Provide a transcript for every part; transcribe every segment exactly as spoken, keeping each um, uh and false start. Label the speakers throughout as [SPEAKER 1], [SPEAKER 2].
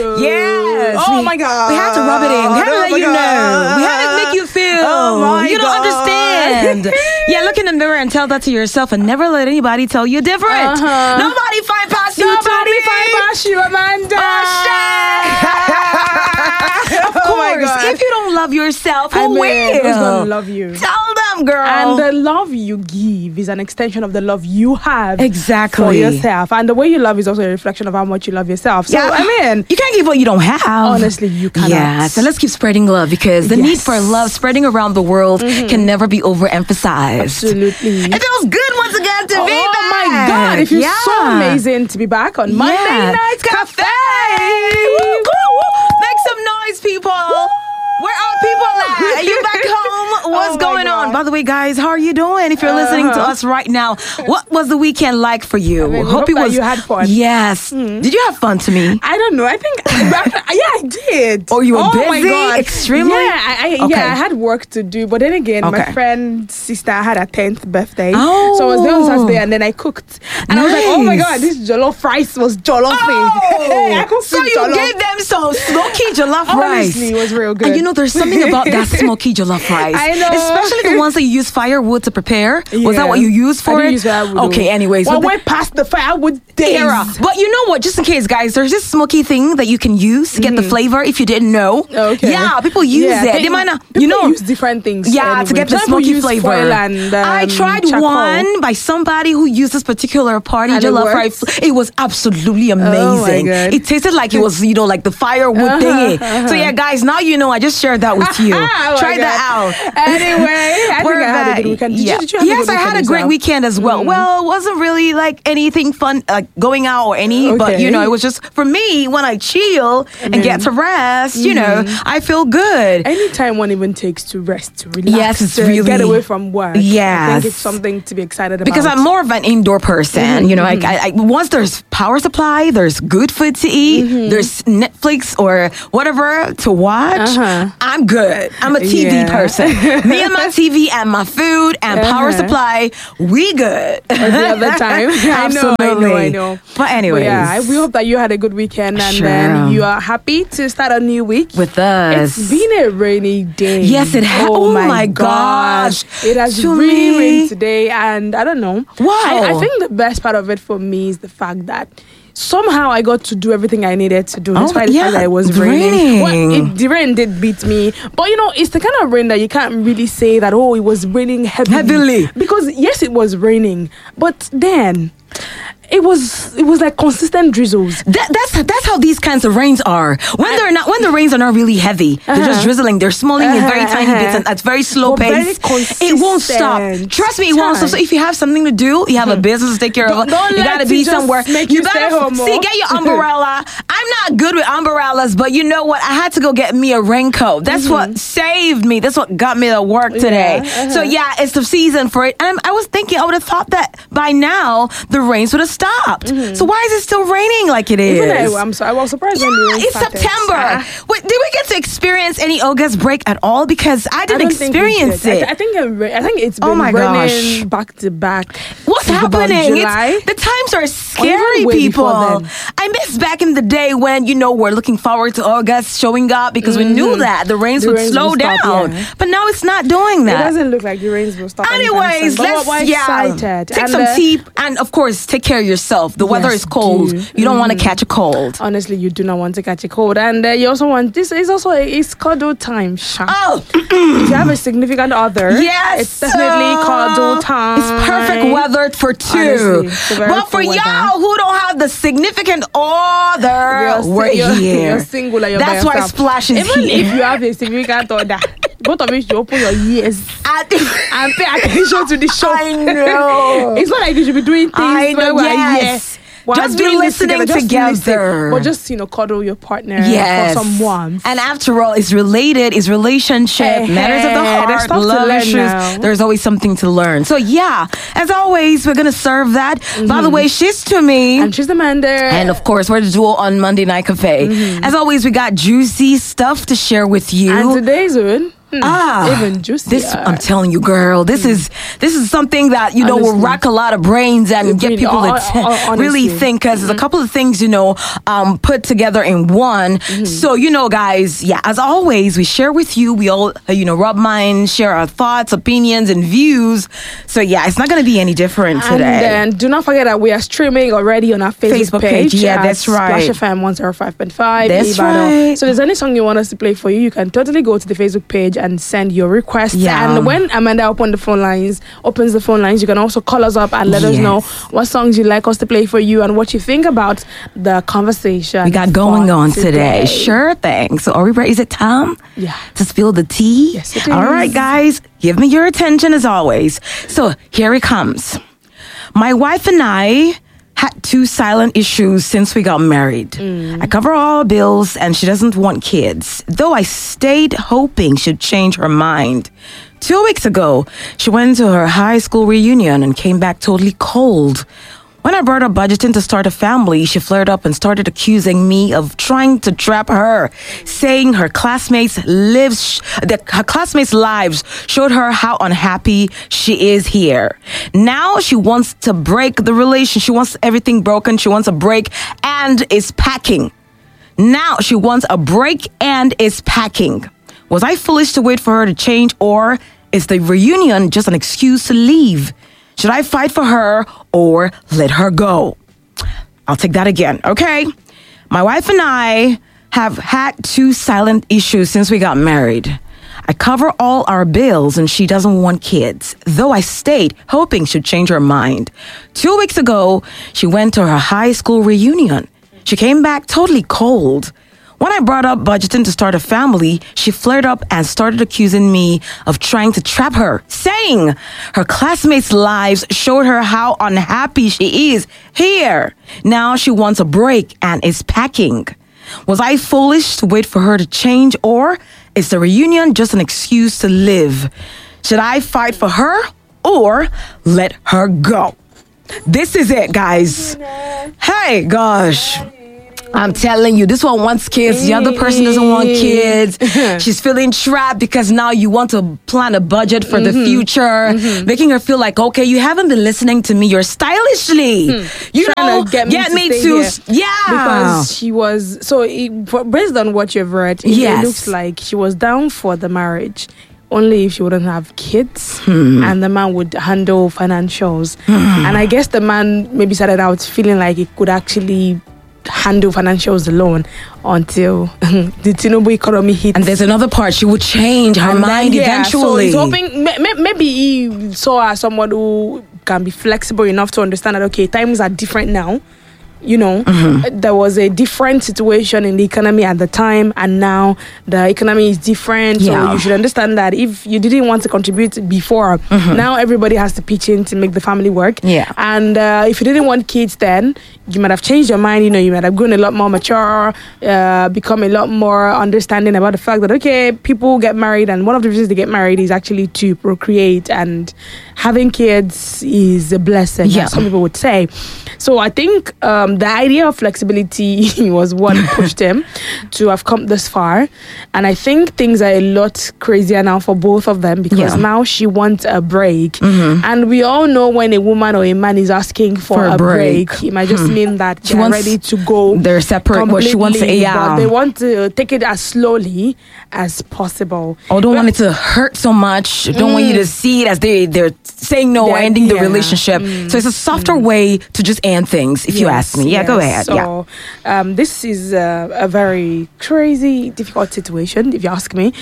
[SPEAKER 1] too.
[SPEAKER 2] Yes.
[SPEAKER 1] Oh
[SPEAKER 2] we,
[SPEAKER 1] my God.
[SPEAKER 2] We had to rub it in. We had to
[SPEAKER 1] Oh
[SPEAKER 2] let
[SPEAKER 1] my
[SPEAKER 2] you
[SPEAKER 1] God.
[SPEAKER 2] know. We had to make you feel.
[SPEAKER 1] Oh my
[SPEAKER 2] you don't
[SPEAKER 1] God.
[SPEAKER 2] understand. Yeah, look in the mirror and tell that to yourself and never let anybody tell you different.
[SPEAKER 1] Uh-huh.
[SPEAKER 2] Nobody find past you.
[SPEAKER 1] Nobody
[SPEAKER 2] to me.
[SPEAKER 1] find past you, Amanda.
[SPEAKER 2] Of
[SPEAKER 1] Oh my
[SPEAKER 2] course.
[SPEAKER 1] God.
[SPEAKER 2] If you don't love yourself, who
[SPEAKER 1] I mean,
[SPEAKER 2] will?
[SPEAKER 1] who's gonna love you?
[SPEAKER 2] Tell them, girl.
[SPEAKER 1] And the love you give is an extension of the love you have
[SPEAKER 2] Exactly.
[SPEAKER 1] for yourself. And the way you love is also a reflection of how much you love yourself. So,
[SPEAKER 2] Yeah.
[SPEAKER 1] I mean,
[SPEAKER 2] you can't give what you don't have.
[SPEAKER 1] honestly, you cannot.
[SPEAKER 2] Yeah, so let's keep spreading love because the need
[SPEAKER 1] Yes.
[SPEAKER 2] for love spreading around the world can never be overemphasized.
[SPEAKER 1] Absolutely.
[SPEAKER 2] It feels good once again to
[SPEAKER 1] Oh
[SPEAKER 2] be back.
[SPEAKER 1] my God, it feels so
[SPEAKER 2] Yeah.
[SPEAKER 1] amazing to be back on Monday
[SPEAKER 2] Yeah.
[SPEAKER 1] Night Cafe.
[SPEAKER 2] Woo, woo, woo. Make some noise, people. Where are people at? Are you back home? What's
[SPEAKER 1] Oh my
[SPEAKER 2] going
[SPEAKER 1] God.
[SPEAKER 2] on? By the way, guys, how are you doing? If you're listening to
[SPEAKER 1] Uh-huh.
[SPEAKER 2] us right now, what was the weekend like for you?
[SPEAKER 1] I mean, we hope that you had fun.
[SPEAKER 2] Yes. Did you have fun to me?
[SPEAKER 1] I don't know. I think, yeah, I did.
[SPEAKER 2] Oh, you were
[SPEAKER 1] oh my
[SPEAKER 2] busy?
[SPEAKER 1] God.
[SPEAKER 2] Extremely?
[SPEAKER 1] Yeah, I, I,
[SPEAKER 2] Okay.
[SPEAKER 1] yeah, I had work to do. But then again,
[SPEAKER 2] Okay.
[SPEAKER 1] my friend's sister had her tenth birthday.
[SPEAKER 2] Oh.
[SPEAKER 1] So I was there on Saturday and then I cooked. And I was like, oh my
[SPEAKER 2] Nice.
[SPEAKER 1] God, this jollof rice was jollof. I could
[SPEAKER 2] so
[SPEAKER 1] cook
[SPEAKER 2] you
[SPEAKER 1] jollof.
[SPEAKER 2] gave them some smoky jollof rice.
[SPEAKER 1] Honestly, it was real good.
[SPEAKER 2] And you know, there's something about that smoky jollof rice.
[SPEAKER 1] I know.
[SPEAKER 2] Especially the ones that you use firewood to prepare. Was that
[SPEAKER 1] Yeah.
[SPEAKER 2] what you used for
[SPEAKER 1] I didn't
[SPEAKER 2] it?
[SPEAKER 1] use firewood,
[SPEAKER 2] Okay,
[SPEAKER 1] though.
[SPEAKER 2] anyways.
[SPEAKER 1] Well,
[SPEAKER 2] so
[SPEAKER 1] we're past the firewood days.
[SPEAKER 2] era. But you know what? Just in case, guys, there's this smoky thing that you can use to get the flavor if you didn't know.
[SPEAKER 1] Okay.
[SPEAKER 2] Yeah, people use
[SPEAKER 1] Yeah,
[SPEAKER 2] it. They,
[SPEAKER 1] they-
[SPEAKER 2] might not,
[SPEAKER 1] people
[SPEAKER 2] you know.
[SPEAKER 1] use different things.
[SPEAKER 2] Yeah,
[SPEAKER 1] anyway.
[SPEAKER 2] to get the
[SPEAKER 1] Some people
[SPEAKER 2] smoky
[SPEAKER 1] use
[SPEAKER 2] flavor.
[SPEAKER 1] foil and, um,
[SPEAKER 2] I tried
[SPEAKER 1] charcoal.
[SPEAKER 2] one by somebody who used this particular party
[SPEAKER 1] And it
[SPEAKER 2] jollof
[SPEAKER 1] worked?
[SPEAKER 2] rice. It was absolutely amazing.
[SPEAKER 1] God.
[SPEAKER 2] It tasted like it was, you know, like the firewood
[SPEAKER 1] Uh-huh,
[SPEAKER 2] thingy.
[SPEAKER 1] uh-huh.
[SPEAKER 2] So yeah, guys, now you know. I just shared that with you.
[SPEAKER 1] Oh my
[SPEAKER 2] Try that
[SPEAKER 1] God.
[SPEAKER 2] out.
[SPEAKER 1] Anyway, I
[SPEAKER 2] We're
[SPEAKER 1] think I had a
[SPEAKER 2] back.
[SPEAKER 1] good weekend. Did
[SPEAKER 2] Yeah.
[SPEAKER 1] you, did you have
[SPEAKER 2] yes,
[SPEAKER 1] a good
[SPEAKER 2] I had a
[SPEAKER 1] weekend
[SPEAKER 2] great
[SPEAKER 1] yourself?
[SPEAKER 2] weekend as well. Well, it wasn't really like anything fun, like going out or any, but you
[SPEAKER 1] Okay.
[SPEAKER 2] know, it was just for me when I chill and get to rest. You know, I feel good.
[SPEAKER 1] Anytime one even takes to rest, to relax,
[SPEAKER 2] Yes, it's
[SPEAKER 1] to
[SPEAKER 2] really-
[SPEAKER 1] get away from work. I
[SPEAKER 2] Yes.
[SPEAKER 1] think it's something to be excited about.
[SPEAKER 2] Because I'm more of an indoor person, you know. Like I, I, once there's power supply, there's good food to eat, there's Netflix or whatever to watch.
[SPEAKER 1] Uh-huh.
[SPEAKER 2] I'm good. I'm a T V
[SPEAKER 1] Yeah.
[SPEAKER 2] person. Me and my T V and my food and power
[SPEAKER 1] Uh-huh.
[SPEAKER 2] supply, we good.
[SPEAKER 1] every other time. I know, I know, I know.
[SPEAKER 2] But anyways,
[SPEAKER 1] But yeah, I- we hope that you had a good weekend and
[SPEAKER 2] Sure.
[SPEAKER 1] then you are happy to start a new week.
[SPEAKER 2] with us.
[SPEAKER 1] It's been a rainy day.
[SPEAKER 2] Yes, it ha- oh my
[SPEAKER 1] gosh.
[SPEAKER 2] gosh.
[SPEAKER 1] It has
[SPEAKER 2] To
[SPEAKER 1] really
[SPEAKER 2] me-
[SPEAKER 1] rained today and I don't know.
[SPEAKER 2] Wow.
[SPEAKER 1] I, I think the best part of it for me is the fact that somehow I got to do everything I needed to do
[SPEAKER 2] Oh,
[SPEAKER 1] despite the
[SPEAKER 2] yeah,
[SPEAKER 1] fact that it was
[SPEAKER 2] it's
[SPEAKER 1] raining. Well,
[SPEAKER 2] raining.
[SPEAKER 1] it, the rain did beat me. But you know, it's the kind of rain that you can't really say that, oh, it was raining heavily.
[SPEAKER 2] Heavily.
[SPEAKER 1] Because yes, it was raining. But then it was it was like consistent drizzles.
[SPEAKER 2] That, that's that's how these kinds of rains are. When they're not, when the rains are not really heavy, they're just
[SPEAKER 1] Uh-huh.
[SPEAKER 2] drizzling. They're smalling in very
[SPEAKER 1] Uh-huh,
[SPEAKER 2] tiny
[SPEAKER 1] uh-huh.
[SPEAKER 2] bits and at very slow
[SPEAKER 1] But very
[SPEAKER 2] pace. It won't stop.
[SPEAKER 1] consistent.
[SPEAKER 2] Trust me, it won't stop. So if you have something to do, you have a business to take care
[SPEAKER 1] Don't-
[SPEAKER 2] of.
[SPEAKER 1] don't
[SPEAKER 2] You
[SPEAKER 1] let
[SPEAKER 2] gotta
[SPEAKER 1] it
[SPEAKER 2] be
[SPEAKER 1] just
[SPEAKER 2] somewhere.
[SPEAKER 1] make you stay
[SPEAKER 2] better
[SPEAKER 1] home,
[SPEAKER 2] see.
[SPEAKER 1] oh.
[SPEAKER 2] Get your umbrella. I'm not good with umbrellas, but you know what? I had to go get me a raincoat. That's what saved me. That's what got me to work today.
[SPEAKER 1] Yeah, uh-huh.
[SPEAKER 2] So yeah, it's the season for it. And I was thinking, I would have thought that by now the rains would have stopped. So why is it still raining like it is?
[SPEAKER 1] Even I, I'm so I was surprised when the
[SPEAKER 2] Yeah,
[SPEAKER 1] rain
[SPEAKER 2] it's
[SPEAKER 1] started.
[SPEAKER 2] September.
[SPEAKER 1] Ah.
[SPEAKER 2] Wait, did we get to experience any August break at all? Because I
[SPEAKER 1] I
[SPEAKER 2] didn't
[SPEAKER 1] don't think we
[SPEAKER 2] experience
[SPEAKER 1] did.
[SPEAKER 2] it.
[SPEAKER 1] I, I think it, ra- I think it's been
[SPEAKER 2] Oh my
[SPEAKER 1] raining
[SPEAKER 2] gosh.
[SPEAKER 1] back to back.
[SPEAKER 2] What's
[SPEAKER 1] since about
[SPEAKER 2] happening?
[SPEAKER 1] July.
[SPEAKER 2] It's, the times are scary,
[SPEAKER 1] even way
[SPEAKER 2] people.
[SPEAKER 1] before then.
[SPEAKER 2] I miss back in the day when, you know, we're looking forward to August showing up because we knew that the rains
[SPEAKER 1] The
[SPEAKER 2] would
[SPEAKER 1] rains
[SPEAKER 2] slow
[SPEAKER 1] will stop,
[SPEAKER 2] down.
[SPEAKER 1] yeah.
[SPEAKER 2] But now it's not doing
[SPEAKER 1] It
[SPEAKER 2] that.
[SPEAKER 1] doesn't look like the rains will stop. anytime
[SPEAKER 2] Anyways,
[SPEAKER 1] soon, but
[SPEAKER 2] let's
[SPEAKER 1] we're
[SPEAKER 2] yeah,
[SPEAKER 1] excited.
[SPEAKER 2] take
[SPEAKER 1] And,
[SPEAKER 2] some
[SPEAKER 1] uh,
[SPEAKER 2] tea and of course take care of yourself. The weather
[SPEAKER 1] Yes,
[SPEAKER 2] is cold.
[SPEAKER 1] do.
[SPEAKER 2] You don't want to catch a cold.
[SPEAKER 1] Honestly, you do not want to catch a cold, and uh, you also want this is also a, it's cuddle time. Sha.
[SPEAKER 2] Oh,
[SPEAKER 1] If you have a significant other,
[SPEAKER 2] yes,
[SPEAKER 1] it's definitely
[SPEAKER 2] uh,
[SPEAKER 1] cuddle time.
[SPEAKER 2] It's perfect weather for two.
[SPEAKER 1] Honestly, it's a very
[SPEAKER 2] But for
[SPEAKER 1] cool weather.
[SPEAKER 2] y'all who don't have the significant other,
[SPEAKER 1] You're,
[SPEAKER 2] we're
[SPEAKER 1] si- you're,
[SPEAKER 2] here.
[SPEAKER 1] You're single and you're
[SPEAKER 2] That's
[SPEAKER 1] by
[SPEAKER 2] why
[SPEAKER 1] yourself.
[SPEAKER 2] Splash is
[SPEAKER 1] Even
[SPEAKER 2] here.
[SPEAKER 1] if you have a significant other, both of you should open your ears
[SPEAKER 2] I,
[SPEAKER 1] and pay attention to the show.
[SPEAKER 2] I know.
[SPEAKER 1] It's not like you should be doing things
[SPEAKER 2] I know,
[SPEAKER 1] where we're
[SPEAKER 2] yes.
[SPEAKER 1] here. We're
[SPEAKER 2] Just be
[SPEAKER 1] doing this
[SPEAKER 2] listening
[SPEAKER 1] just
[SPEAKER 2] together.
[SPEAKER 1] listen. But just, you know, cuddle your partner
[SPEAKER 2] Yes.
[SPEAKER 1] for some warmth.
[SPEAKER 2] And after all, it's related, it's relationship,
[SPEAKER 1] Hey,
[SPEAKER 2] matters of the
[SPEAKER 1] hey, there's
[SPEAKER 2] heart,
[SPEAKER 1] stuff to
[SPEAKER 2] love
[SPEAKER 1] learn
[SPEAKER 2] issues.
[SPEAKER 1] now.
[SPEAKER 2] There's always something to learn. So yeah, as always, we're gonna serve that. By the way, she's to me.
[SPEAKER 1] And she's the man there.
[SPEAKER 2] And of course, we're the duo on Monday Night Cafe. As always, we got juicy stuff to share with you.
[SPEAKER 1] And today's one,
[SPEAKER 2] ah,
[SPEAKER 1] even juicier.
[SPEAKER 2] This, I'm telling you, girl, this is this is something that you know will
[SPEAKER 1] Honestly.
[SPEAKER 2] rack a lot of brains and
[SPEAKER 1] It
[SPEAKER 2] get
[SPEAKER 1] really-
[SPEAKER 2] people
[SPEAKER 1] hon-
[SPEAKER 2] to t-
[SPEAKER 1] hon-
[SPEAKER 2] really
[SPEAKER 1] honestly.
[SPEAKER 2] think, because there's a couple of things you know um, put together in one. So you know, guys, yeah, as always, we share with you. We all uh, you know rub minds, share our thoughts, opinions, and views. So yeah, it's not going to be any different today.
[SPEAKER 1] And then do not forget that we are streaming already on our Facebook,
[SPEAKER 2] Facebook page. Yeah,
[SPEAKER 1] at
[SPEAKER 2] that's right.
[SPEAKER 1] Splash F M one oh five point five.
[SPEAKER 2] That's
[SPEAKER 1] Ibadan.
[SPEAKER 2] right.
[SPEAKER 1] So if there's any song you want us to play for you, you can totally go to the Facebook page and send your requests.
[SPEAKER 2] Yeah.
[SPEAKER 1] And when Amanda open the phone lines, opens the phone lines, you can also call us up and let us
[SPEAKER 2] Yes.
[SPEAKER 1] know what songs you'd like us to play for you and what you think about the conversation
[SPEAKER 2] We got going
[SPEAKER 1] for
[SPEAKER 2] on today. Sure thing. So are we ready? Is it time?
[SPEAKER 1] Yeah.
[SPEAKER 2] To spill the tea?
[SPEAKER 1] Yes, it
[SPEAKER 2] All right,
[SPEAKER 1] is.
[SPEAKER 2] guys, give me your attention as always. So here it comes. My wife and I had two silent issues since we got married. I cover all our bills and she doesn't want kids, though I stayed hoping she'd change her mind. Two weeks ago, she went to her high school reunion and came back totally cold. When I brought up budgeting to start a family, she flared up and started accusing me of trying to trap her, saying her classmates' lives, that her classmates' lives showed her how unhappy she is here. Now she wants to break the relation. She wants everything broken. She wants a break and is packing. Now she wants a break and is packing. Was I foolish to wait for her to change, or is the reunion just an excuse to leave? Should I fight for her or let her go? I'll take that again, okay? My wife and I have had two silent issues since we got married. I cover all our bills and she doesn't want kids, though I stayed hoping she'd change her mind. Two weeks ago, she went to her high school reunion. She came back totally cold. When I brought up budgeting to start a family, she flared up and started accusing me of trying to trap her, saying her classmates' lives showed her how unhappy she is here. Now she wants a break and is packing. Was I foolish to wait for her to change, or is the reunion just an excuse to live? Should I fight for her or let her go? This is it, guys. Hey, gosh. I'm telling you, this one wants kids. The other person doesn't want kids. She's feeling trapped because now you want to plan a budget for the future, mm-hmm. making her feel like, okay, you haven't been listening to me. You're stylishly, mm. you
[SPEAKER 1] Trying
[SPEAKER 2] know,
[SPEAKER 1] to get me
[SPEAKER 2] get
[SPEAKER 1] to
[SPEAKER 2] me
[SPEAKER 1] stay
[SPEAKER 2] to,
[SPEAKER 1] here.
[SPEAKER 2] yeah.
[SPEAKER 1] Because she was, so it, for- based on what you've read, it,
[SPEAKER 2] Yes.
[SPEAKER 1] it looks like she was down for the marriage only if she wouldn't have kids and the man would handle financials. And I guess the man maybe started out feeling like he could actually handle financials alone until the Tinubu economy hit.
[SPEAKER 2] And there's another part. She would change her
[SPEAKER 1] And then,
[SPEAKER 2] mind
[SPEAKER 1] yeah,
[SPEAKER 2] eventually.
[SPEAKER 1] So he's hoping, may- may- maybe he saw her as someone who can be flexible enough to understand that, okay, times are different now. You know,
[SPEAKER 2] Mm-hmm.
[SPEAKER 1] there was a different situation in the economy at the time, and now the economy is different.
[SPEAKER 2] Yeah.
[SPEAKER 1] So you should understand that if you didn't want to contribute before, now everybody has to pitch in to make the family work.
[SPEAKER 2] Mm-hmm. Yeah.
[SPEAKER 1] And uh, if you didn't want kids, then you might have changed your mind. You know, you might have grown a lot more mature, uh, become a lot more understanding about the fact that, okay, people get married, and one of the reasons they get married is actually to procreate, and having kids is a blessing,
[SPEAKER 2] Yeah.
[SPEAKER 1] as some people would say. So I think um, the idea of flexibility was what pushed him to have come this far. And I think things are a lot crazier now for both of them, because
[SPEAKER 2] Yeah.
[SPEAKER 1] now she wants a break. And we all know when a woman or a man is asking for,
[SPEAKER 2] For a
[SPEAKER 1] a break,
[SPEAKER 2] break.
[SPEAKER 1] it might just mean that
[SPEAKER 2] She
[SPEAKER 1] they're
[SPEAKER 2] wants-
[SPEAKER 1] ready to go.
[SPEAKER 2] They're separate. What she wants,
[SPEAKER 1] completely,
[SPEAKER 2] yeah.
[SPEAKER 1] But they want to take it as slowly as possible.
[SPEAKER 2] Or don't want it to hurt so much. Don't want you to see it as they, they're saying no or
[SPEAKER 1] They're-
[SPEAKER 2] ending the
[SPEAKER 1] yeah.
[SPEAKER 2] relationship. So it's a softer way to just end things, if you ask me. Yeah, go ahead.
[SPEAKER 1] So,
[SPEAKER 2] yeah.
[SPEAKER 1] um, this is a, a very crazy, difficult situation, if you ask me.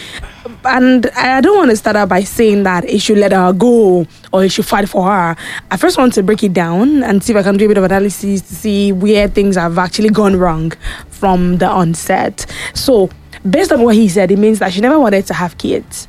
[SPEAKER 1] And I don't want to start out by saying that it should let her go or it should fight for her. I first want to break it down and see if I can do a bit of analysis to see where things have actually gone wrong from the onset. So, based on what he said, it means that she never wanted to have kids,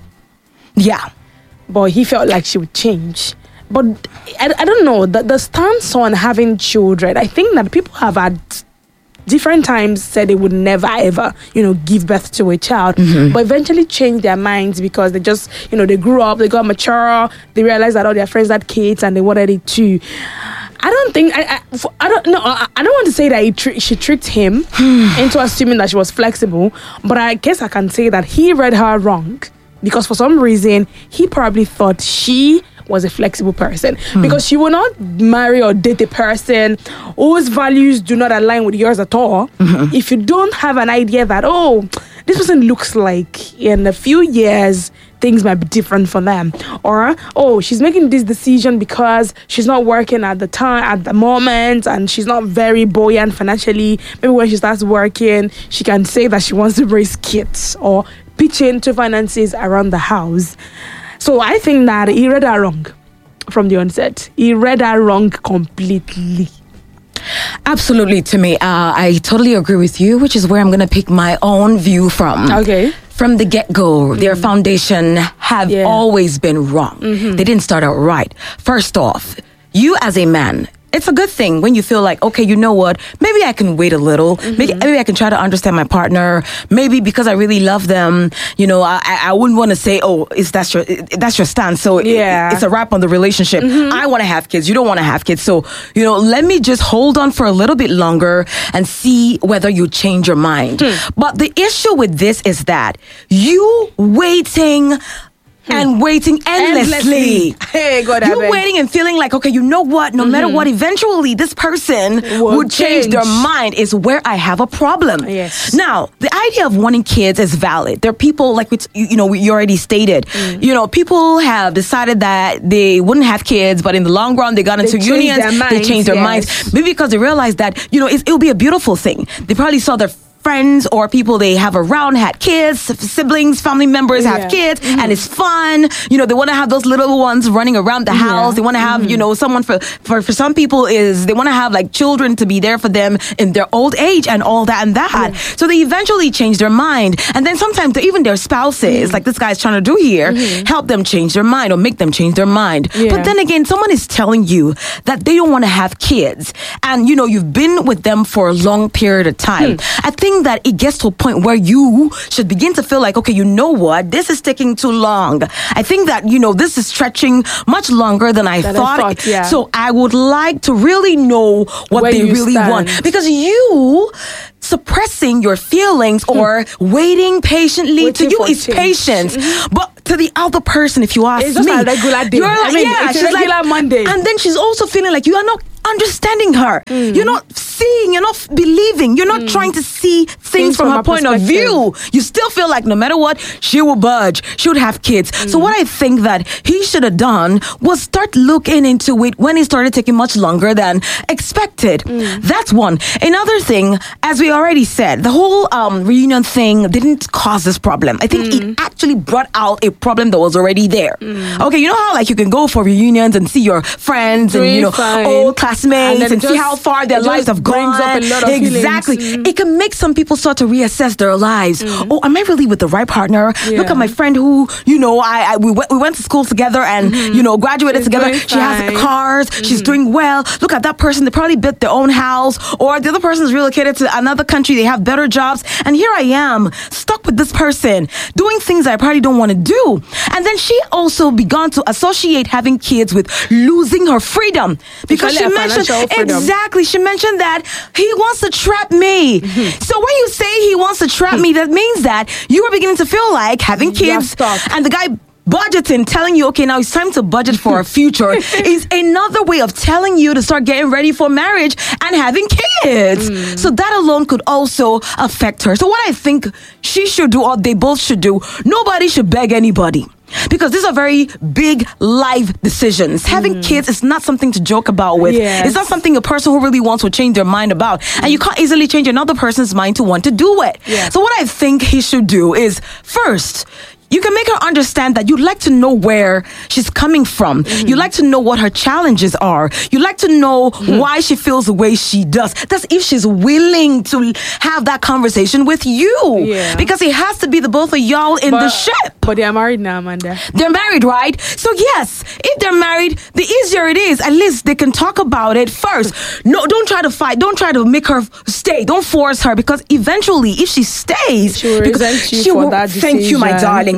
[SPEAKER 2] Yeah.
[SPEAKER 1] but he felt like she would change. But I, I don't know, the, the stance on having children, I think that people have at different times said they would never ever, you know, give birth to a child, but eventually changed their minds because they just, you know, they grew up, they got mature, they realized that all their friends had kids and they wanted it too. I don't think I. I, for- I don't know. I, I don't want to say that he tri- she tricked him into assuming that she was flexible, but I guess I can say that he read her wrong because for some reason he probably thought she was a flexible person, hmm. because she will not marry or date a person whose values do not align with yours at all. Mm-hmm. If you don't have an idea that, oh, this person looks like in a few years things might be different for them, or oh, she's making this decision because she's not working at the time at the moment and she's not very buoyant financially. Maybe when she starts working, she can say that she wants to raise kids or pitch into finances around the house. So I think that he read her wrong from the onset. He read her wrong completely.
[SPEAKER 2] Absolutely, to me, uh, I totally agree with you, which is where I'm going to pick my own view from.
[SPEAKER 1] Okay.
[SPEAKER 2] From the get-go, mm-hmm. their foundation have yeah. always been wrong. Mm-hmm. They didn't start out right. First off, you as a man, it's a good thing when you feel like, okay, you know what? Maybe I can wait a little. Mm-hmm. Maybe, maybe I can try to understand my partner. Maybe because I really love them, you know, I, I wouldn't want to say, oh, is that your that's your stance? So
[SPEAKER 1] yeah.
[SPEAKER 2] it, it's a wrap on the relationship. Mm-hmm. I want to have kids. You don't want to have kids. So, you know, let me just hold on for a little bit longer and see whether you change your mind. Hmm. But the issue with this is that you waiting and waiting endlessly.
[SPEAKER 1] endlessly. Hey, God,
[SPEAKER 2] You're waiting and feeling like, okay, you know what? No mm-hmm. matter what, eventually this person
[SPEAKER 1] Will
[SPEAKER 2] would change. change their mind is where I have a problem.
[SPEAKER 1] Yes.
[SPEAKER 2] Now, the idea of wanting kids is valid. There are people, like we, you know, you already stated, mm. you know, people have decided that they wouldn't have kids, but in the long run, they got into
[SPEAKER 1] they
[SPEAKER 2] unions.
[SPEAKER 1] Minds,
[SPEAKER 2] they changed their
[SPEAKER 1] yes.
[SPEAKER 2] minds. Maybe because they realized that, you know, it, it'll be a beautiful thing. They probably saw their friends or people they have around had kids, siblings, family members have yeah. kids, mm-hmm. and it's fun. You know, they want to have those little ones running around the yeah. house. They want to have, mm-hmm. you know, someone for, for, for some people is they want to have like children to be there for them in their old age and all that and that. Yeah. So they eventually change their mind. And then sometimes even their spouses, mm-hmm. like this guy's trying to do here, mm-hmm. help them change their mind or make them change their mind. Yeah. But then again, someone is telling you that they don't want to have kids. And, you know, you've been with them for a long period of time. Hmm. I think that it gets to a point where you should begin to feel like, okay, you know what? This is taking too long. I think that, you know, this is stretching much longer than I
[SPEAKER 1] than
[SPEAKER 2] thought.
[SPEAKER 1] I thought yeah.
[SPEAKER 2] So I would like to really know what
[SPEAKER 1] where
[SPEAKER 2] they really
[SPEAKER 1] stand.
[SPEAKER 2] want. Because you suppressing your feelings hmm. or waiting patiently
[SPEAKER 1] Waiting
[SPEAKER 2] to you is
[SPEAKER 1] change.
[SPEAKER 2] patience.
[SPEAKER 1] Mm-hmm.
[SPEAKER 2] But to the other person, if you ask
[SPEAKER 1] it's just
[SPEAKER 2] me,
[SPEAKER 1] a regular day.
[SPEAKER 2] you're like,
[SPEAKER 1] I mean,
[SPEAKER 2] yeah,
[SPEAKER 1] it's
[SPEAKER 2] she's
[SPEAKER 1] a regular
[SPEAKER 2] like,
[SPEAKER 1] Monday.
[SPEAKER 2] And then she's also feeling like you are not understanding her. Mm. You're not seeing, you're not believing, you're not mm. trying to see things, things from, from her point of view. You still feel like no matter what, she will budge, she would have kids. Mm. So what I think that he should have done was start looking into it when it started taking much longer than expected. Mm. That's one. Another thing, as we already said, the whole um, reunion thing didn't cause this problem. I think mm. it actually brought out a problem that was already there. Mm. Okay, you know how like you can go for reunions and see your friends Three, and you know
[SPEAKER 1] fine.
[SPEAKER 2] old classmates and, and
[SPEAKER 1] just,
[SPEAKER 2] see how far their lives have gone.
[SPEAKER 1] Up a lot of
[SPEAKER 2] exactly.
[SPEAKER 1] Mm.
[SPEAKER 2] It can make some people start to reassess their lives. Mm. Oh, am I really with the right partner?
[SPEAKER 1] Yeah.
[SPEAKER 2] Look at my friend who, you know, I, I we went we went to school together and mm-hmm. you know graduated
[SPEAKER 1] she's
[SPEAKER 2] together. She has cars. Mm-hmm. She's doing well. Look at that person. They probably built their own house, or the other person's relocated to another country. They have better jobs, and here I am stuck with this person doing things I probably don't want to do. And then she also began to associate having kids with losing her freedom because she mentioned exactly. She mentioned that he wants to trap me. Mm-hmm. So when you say he wants to trap me, that means that you are beginning to feel like having kids, and the guy budgeting, telling you, okay, now it's time to budget for a future is another way of telling you to start getting ready for marriage and having kids. Mm. So that alone could also affect her. So what I think she should do, or they both should do, nobody should beg anybody. Because these are very big life decisions. Mm. Having kids is not something to joke about with.
[SPEAKER 1] Yes.
[SPEAKER 2] It's not something a person who really wants will change their mind about. Mm. And you can't easily change another person's mind to want to do it.
[SPEAKER 1] Yeah.
[SPEAKER 2] So what I think he should do is, first, you can make her understand that you'd like to know where she's coming from. Mm-hmm. You like to know what her challenges are. You like to know mm-hmm. why she feels the way she does. That's if she's willing to have that conversation with you.
[SPEAKER 1] Yeah.
[SPEAKER 2] Because it has to be the both of y'all in
[SPEAKER 1] but,
[SPEAKER 2] the ship.
[SPEAKER 1] But they're married now, Amanda.
[SPEAKER 2] They're married, right? So yes, if they're married, the easier it is. At least they can talk about it first. No, don't try to fight. Don't try to make her stay. Don't force her, because eventually, if she stays,
[SPEAKER 1] she will resent you
[SPEAKER 2] she
[SPEAKER 1] for
[SPEAKER 2] will,
[SPEAKER 1] that
[SPEAKER 2] thank you, my
[SPEAKER 1] decision.
[SPEAKER 2] darling.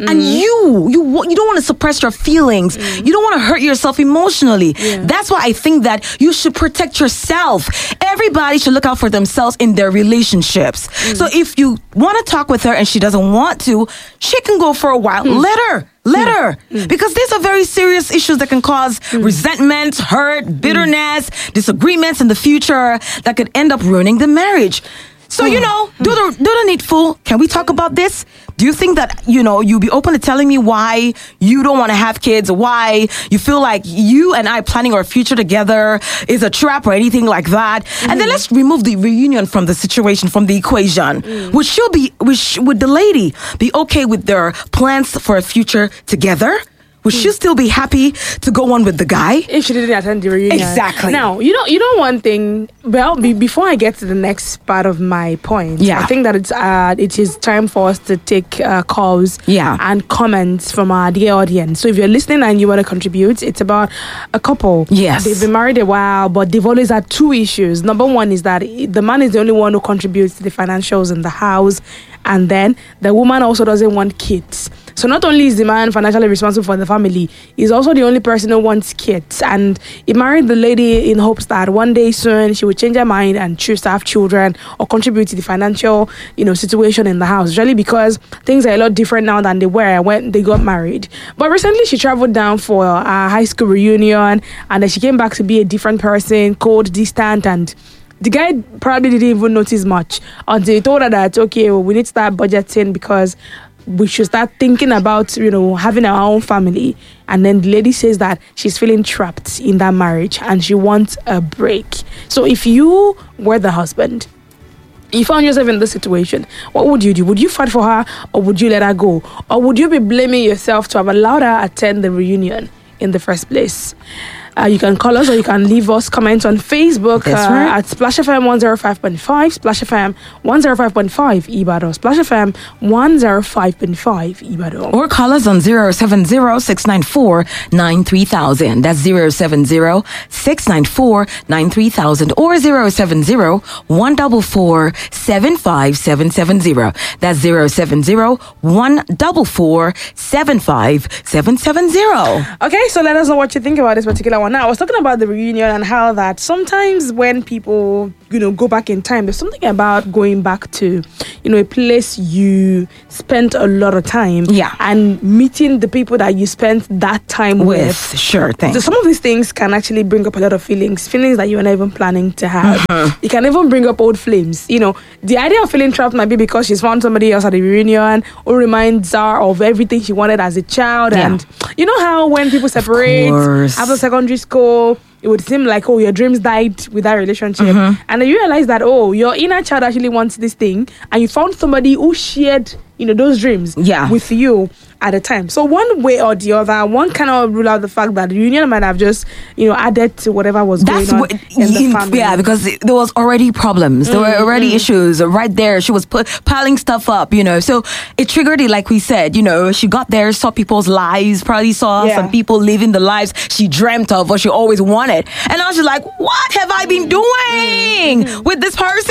[SPEAKER 2] and you you wa- you don't want to suppress your feelings. You don't want to hurt yourself emotionally.
[SPEAKER 1] Yeah.
[SPEAKER 2] That's why I think that you should protect yourself. Everybody should look out for themselves in their relationships. So if you want to talk with her and she doesn't want to, she can go for a while. Let her. Let her. Because these are very serious issues that can cause resentment, hurt, bitterness, disagreements in the future that could end up ruining the marriage. So, you know, do the do the needful. Can we talk about this? Do you think that, you know, you'll be open to telling me why you don't want to have kids, why you feel like you and I planning our future together is a trap or anything like that? Mm-hmm. And then let's remove the reunion from the situation, from the equation. Mm. Would she be, would, she, would the lady be okay with their plans for a future together? Would she still be happy to go on with the guy
[SPEAKER 1] if she didn't attend the reunion?
[SPEAKER 2] Exactly.
[SPEAKER 1] Now, you know, you know one thing. Well, be, before I get to the next part of my point,
[SPEAKER 2] Yeah.
[SPEAKER 1] I think that it's uh, it is time for us to take uh, calls,
[SPEAKER 2] Yeah.
[SPEAKER 1] and comments from our dear audience. So if you're listening and you want to contribute, it's about a couple.
[SPEAKER 2] Yes.
[SPEAKER 1] They've been married a while, but they've always had two issues. Number one is that the man is the only one who contributes to the financials in the house, and then the woman also doesn't want kids. So not only is the man financially responsible for the family, he's also the only person who wants kids. And he married the lady in hopes that one day soon she would change her mind and choose to have children or contribute to the financial, you know, situation in the house. Really, because things are a lot different now than they were when they got married. But recently she traveled down for a high school reunion, and then she came back to be a different person, cold, distant, and the guy probably didn't even notice much until he told her that, okay, well, we need to start budgeting because we should start thinking about, you know, having our own family. And then the lady says that she's feeling trapped in that marriage and she wants a break. So if you were the husband, you found yourself in this situation, what would you do? Would you fight for her, or would you let her go? Or would you be blaming yourself to have allowed her attend the reunion in the first place? Uh, you can call us or you can leave us comments on Facebook uh,
[SPEAKER 2] right.
[SPEAKER 1] at Splash F M one oh five point five, Splash F M one oh five point five Ibadan, Splash F M one oh five point five Ibadan.
[SPEAKER 2] Or call us on zero seven zero, six nine four, nine three thousand. That's zero seven zero, six nine four, nine three thousand. Or zero seven zero, one four four, seven five seven seven zero. That's zero seven zero, one four four, seven five seven seven zero.
[SPEAKER 1] Okay, so let us know what you think about this particular one. Now, I was talking about the reunion and how that sometimes when people, you know, go back in time, there's something about going back to, you know, a place you spent a lot of time,
[SPEAKER 2] Yeah.
[SPEAKER 1] and meeting the people that you spent that time with.
[SPEAKER 2] With sure thing.
[SPEAKER 1] So some of these things can actually bring up a lot of feelings, feelings that you were not even planning to have.
[SPEAKER 2] Mm-hmm.
[SPEAKER 1] It can even bring up old flames. You know, the idea of feeling trapped might be because she's found somebody else at the reunion who reminds her of everything she wanted as a child.
[SPEAKER 2] Yeah.
[SPEAKER 1] And you know how when people separate
[SPEAKER 2] course.
[SPEAKER 1] after secondary school, it would seem like, oh, your dreams died with that relationship.
[SPEAKER 2] Mm-hmm.
[SPEAKER 1] And then you realize that, oh, your inner child actually wants this thing, and you found somebody who shared, you know, those dreams
[SPEAKER 2] Yeah.
[SPEAKER 1] with you at the time. So one way or the other, one cannot rule out the fact that the union might have just, you know, added to whatever was
[SPEAKER 2] That's
[SPEAKER 1] going on
[SPEAKER 2] what,
[SPEAKER 1] in the family.
[SPEAKER 2] yeah, because it- there was already problems. There were already issues right there. She was put, piling stuff up, you know. So it triggered it, like we said, you know. She got there, saw people's lives, probably saw
[SPEAKER 1] Yeah.
[SPEAKER 2] some people living the lives she dreamt of or she always wanted. And now she's like, what have I been doing with this person?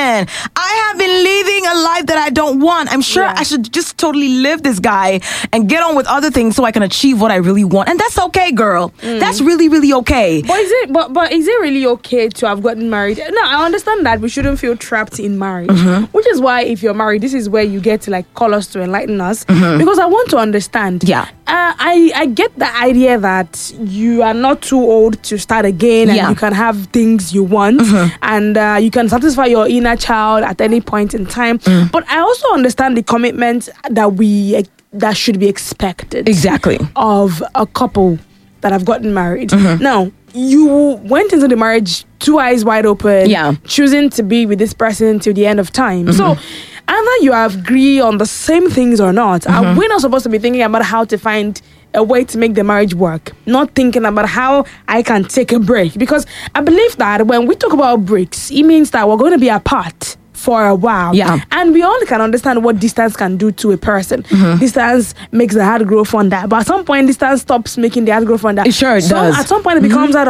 [SPEAKER 2] I have been living a life that I don't want. I'm sure
[SPEAKER 1] Yeah.
[SPEAKER 2] I should just totally live this guy and get on with other things so I can achieve what I really want. And that's okay, girl. That's really, really okay.
[SPEAKER 1] But is it but but is it really okay to have gotten married? No, I understand that we shouldn't feel trapped in marriage.
[SPEAKER 2] Mm-hmm.
[SPEAKER 1] Which is why if you're married, this is where you get to like call us to enlighten us. Because I want to understand.
[SPEAKER 2] Mm-hmm. Yeah.
[SPEAKER 1] Uh, I, I get the idea that you are not too old to start again, and
[SPEAKER 2] Yeah.
[SPEAKER 1] you can have things you want,
[SPEAKER 2] Mm-hmm.
[SPEAKER 1] and uh, you can satisfy your inner child at any point in time.
[SPEAKER 2] Mm.
[SPEAKER 1] But I also understand the commitment that we that should be expected
[SPEAKER 2] Exactly.
[SPEAKER 1] of a couple that have gotten married.
[SPEAKER 2] Mm-hmm.
[SPEAKER 1] Now, you went into the marriage two eyes wide open,
[SPEAKER 2] Yeah.
[SPEAKER 1] choosing to be with this person till the end of time. So, either you agree on the same things or not, and we're not supposed to be thinking about how to find a way to make the marriage work, not thinking about how I can take a break. Because I believe that when we talk about breaks, it means that we're going to be apart for a while.
[SPEAKER 2] Yeah.
[SPEAKER 1] And we all can understand what distance can do to a person. Distance makes the heart grow fonder. But at some point, distance stops making the heart grow fonder.
[SPEAKER 2] It sure
[SPEAKER 1] So
[SPEAKER 2] does.
[SPEAKER 1] at some point, it becomes out of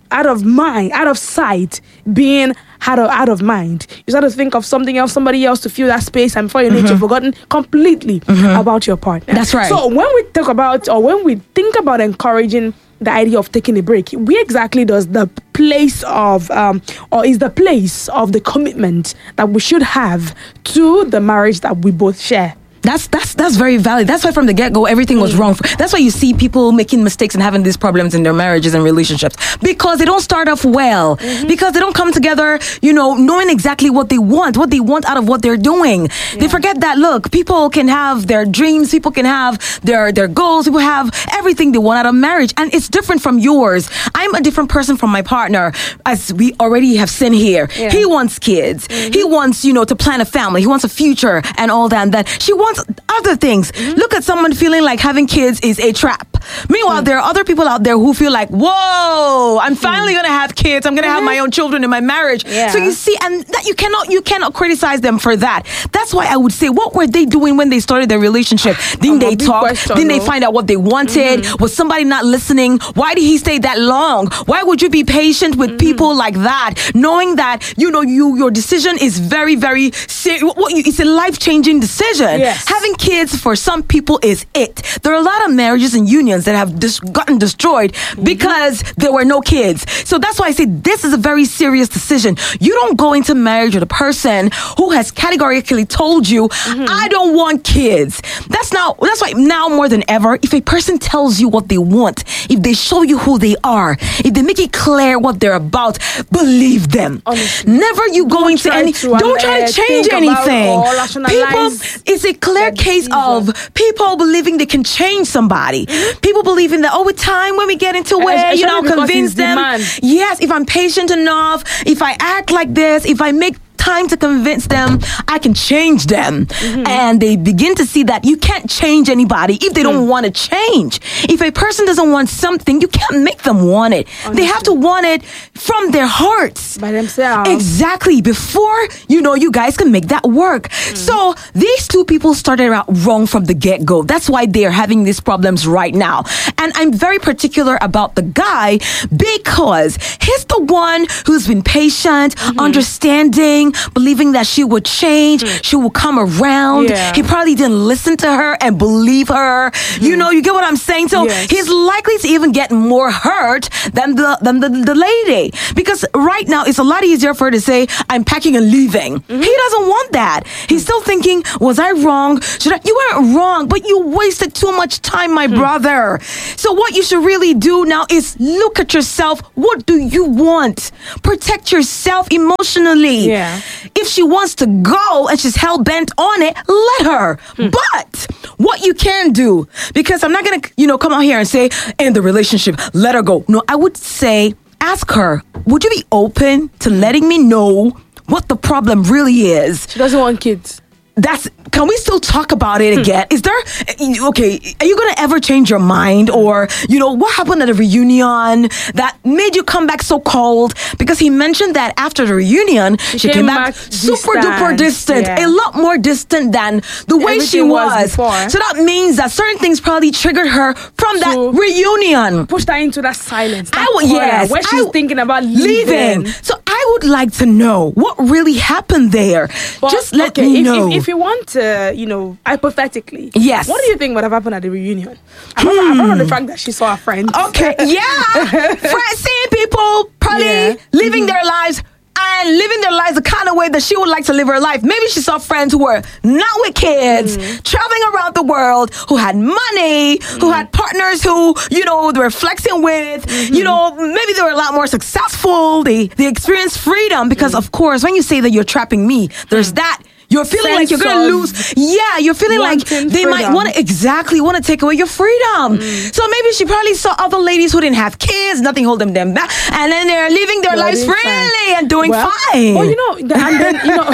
[SPEAKER 1] out of mind, out of sight, being out of, out of mind. You start to think of something else, somebody else to fill that space, and before you know it, you've forgotten completely about your partner.
[SPEAKER 2] That's right.
[SPEAKER 1] So when we talk about, or when we think about encouraging the idea of taking a break, where exactly does the place of, um, or is the place of the commitment that we should have to the marriage that we both share?
[SPEAKER 2] That's that's that's very valid. That's why from the get-go everything was wrong. That's why you see people making mistakes and having these problems in their marriages and relationships, because they don't start off well, mm-hmm. because they don't come together, you know, knowing exactly what they want, what they want out of what they're doing. Yeah. They forget that, look, people can have their dreams, people can have their their goals, people have everything they want out of marriage, and it's different from yours. I'm a different person from my partner, as we already have seen here. Yeah. He wants kids. Mm-hmm. He wants, you know, to plan a family. He wants a future and all that and that. She wants other things. Mm-hmm. Look at someone feeling like having kids is a trap. Meanwhile, mm. there are other people out there who feel like, whoa, I'm finally mm. going to have kids. I'm going to mm-hmm. have my own children in my marriage. Yeah. So you see, and that you cannot, you cannot criticize them for that. That's why I would say, what were they doing when they started their relationship? Didn't oh, they talk? Question, Didn't no? they find out what they wanted? Mm-hmm. Was somebody not listening? Why did he stay that long? Why would you be patient with mm-hmm. people like that, knowing that, you know, you your decision is very, very serious. It's a life-changing decision. Yes. Having kids for some people is it. There are a lot of marriages and unions that have dis- gotten destroyed mm-hmm. because there were no kids. So that's why I say this is a very serious decision. You don't go into marriage with a person who has categorically told you, mm-hmm. I don't want kids. That's now. That's why now more than ever, if a person tells you what they want, if they show you who they are, if they make it clear what they're about, believe them. Honestly. Never you go don't into any. To don't try to change anything. People, it's a clear case of people believing they can change somebody. Mm-hmm. People believing that, oh, with time, when we get into it, you know, convince them. Demand. Yes, if I'm patient enough, if I act like this, if I make time to convince them, I can change them. Mm-hmm. And they begin to see that you can't change anybody if they don't mm. want to change. If a person doesn't want something, you can't make them want it. Honestly. They have to want it from their hearts.
[SPEAKER 1] By themselves.
[SPEAKER 2] Exactly. Before, you know, you guys can make that work. Mm. So these two people started out wrong from the get-go. That's why they're having these problems right now. And I'm very particular about the guy because he's the one who's been patient, mm-hmm. understanding, believing that she would change, mm. she will come around. Yeah. He probably didn't listen to her and believe her. Mm. You know, you get what I'm saying? So yes. he's likely to even get more hurt than the than the, the lady. Because right now, it's a lot easier for her to say, I'm packing and leaving. Mm-hmm. He doesn't want that. He's still thinking, was I wrong? Should I? You weren't wrong, but you wasted too much time, my mm. brother. So what you should really do now is look at yourself. What do you want? Protect yourself emotionally. Yeah. If she wants to go and she's hell-bent on it, let her. Hmm. But what you can do, because I'm not going to, you know, come out here and say, end the relationship, let her go. No, I would say, ask her, would you be open to letting me know what the problem really is?
[SPEAKER 1] She doesn't want kids.
[SPEAKER 2] That's, can we still talk about it again? Hmm. Is there, okay, are you going to ever change your mind? Or, you know, what happened at a reunion that made you come back so cold? Because he mentioned that after the reunion, she, she came, came back, back super distant. duper distant, yeah. a lot more distant than the way Everything she was. was so that means that certain things probably triggered her from so that reunion.
[SPEAKER 1] Pushed her into that silence. That
[SPEAKER 2] I w- yes.
[SPEAKER 1] Where she's
[SPEAKER 2] I,
[SPEAKER 1] thinking about leaving.
[SPEAKER 2] leaving. So I would like to know what really happened there. But, Just let
[SPEAKER 1] okay,
[SPEAKER 2] me
[SPEAKER 1] if,
[SPEAKER 2] know.
[SPEAKER 1] If, if you want to, you know, hypothetically,
[SPEAKER 2] yes.
[SPEAKER 1] what do you think would have happened at the reunion? I don't hmm. know the fact that she saw her friends.
[SPEAKER 2] Okay, yeah. Friends, seeing people probably yeah. living mm-hmm. their lives and living their lives the kind of way that she would like to live her life. Maybe she saw friends who were not with kids, mm. traveling around the world, who had money, mm. who had partners who, you know, they were flexing with, mm-hmm. you know, maybe they were a lot more successful. They, they experienced freedom because, mm. of course, when you say that you're trapping me, there's mm. that. You're feeling Sense like you're going to lose. Yeah, you're feeling like they freedom. might want to exactly want to take away your freedom. Mm. So maybe she probably saw other ladies who didn't have kids, nothing holding them back, and then they're living their lives freely fine. and doing
[SPEAKER 1] well,
[SPEAKER 2] fine.
[SPEAKER 1] Well, you know, and then you know,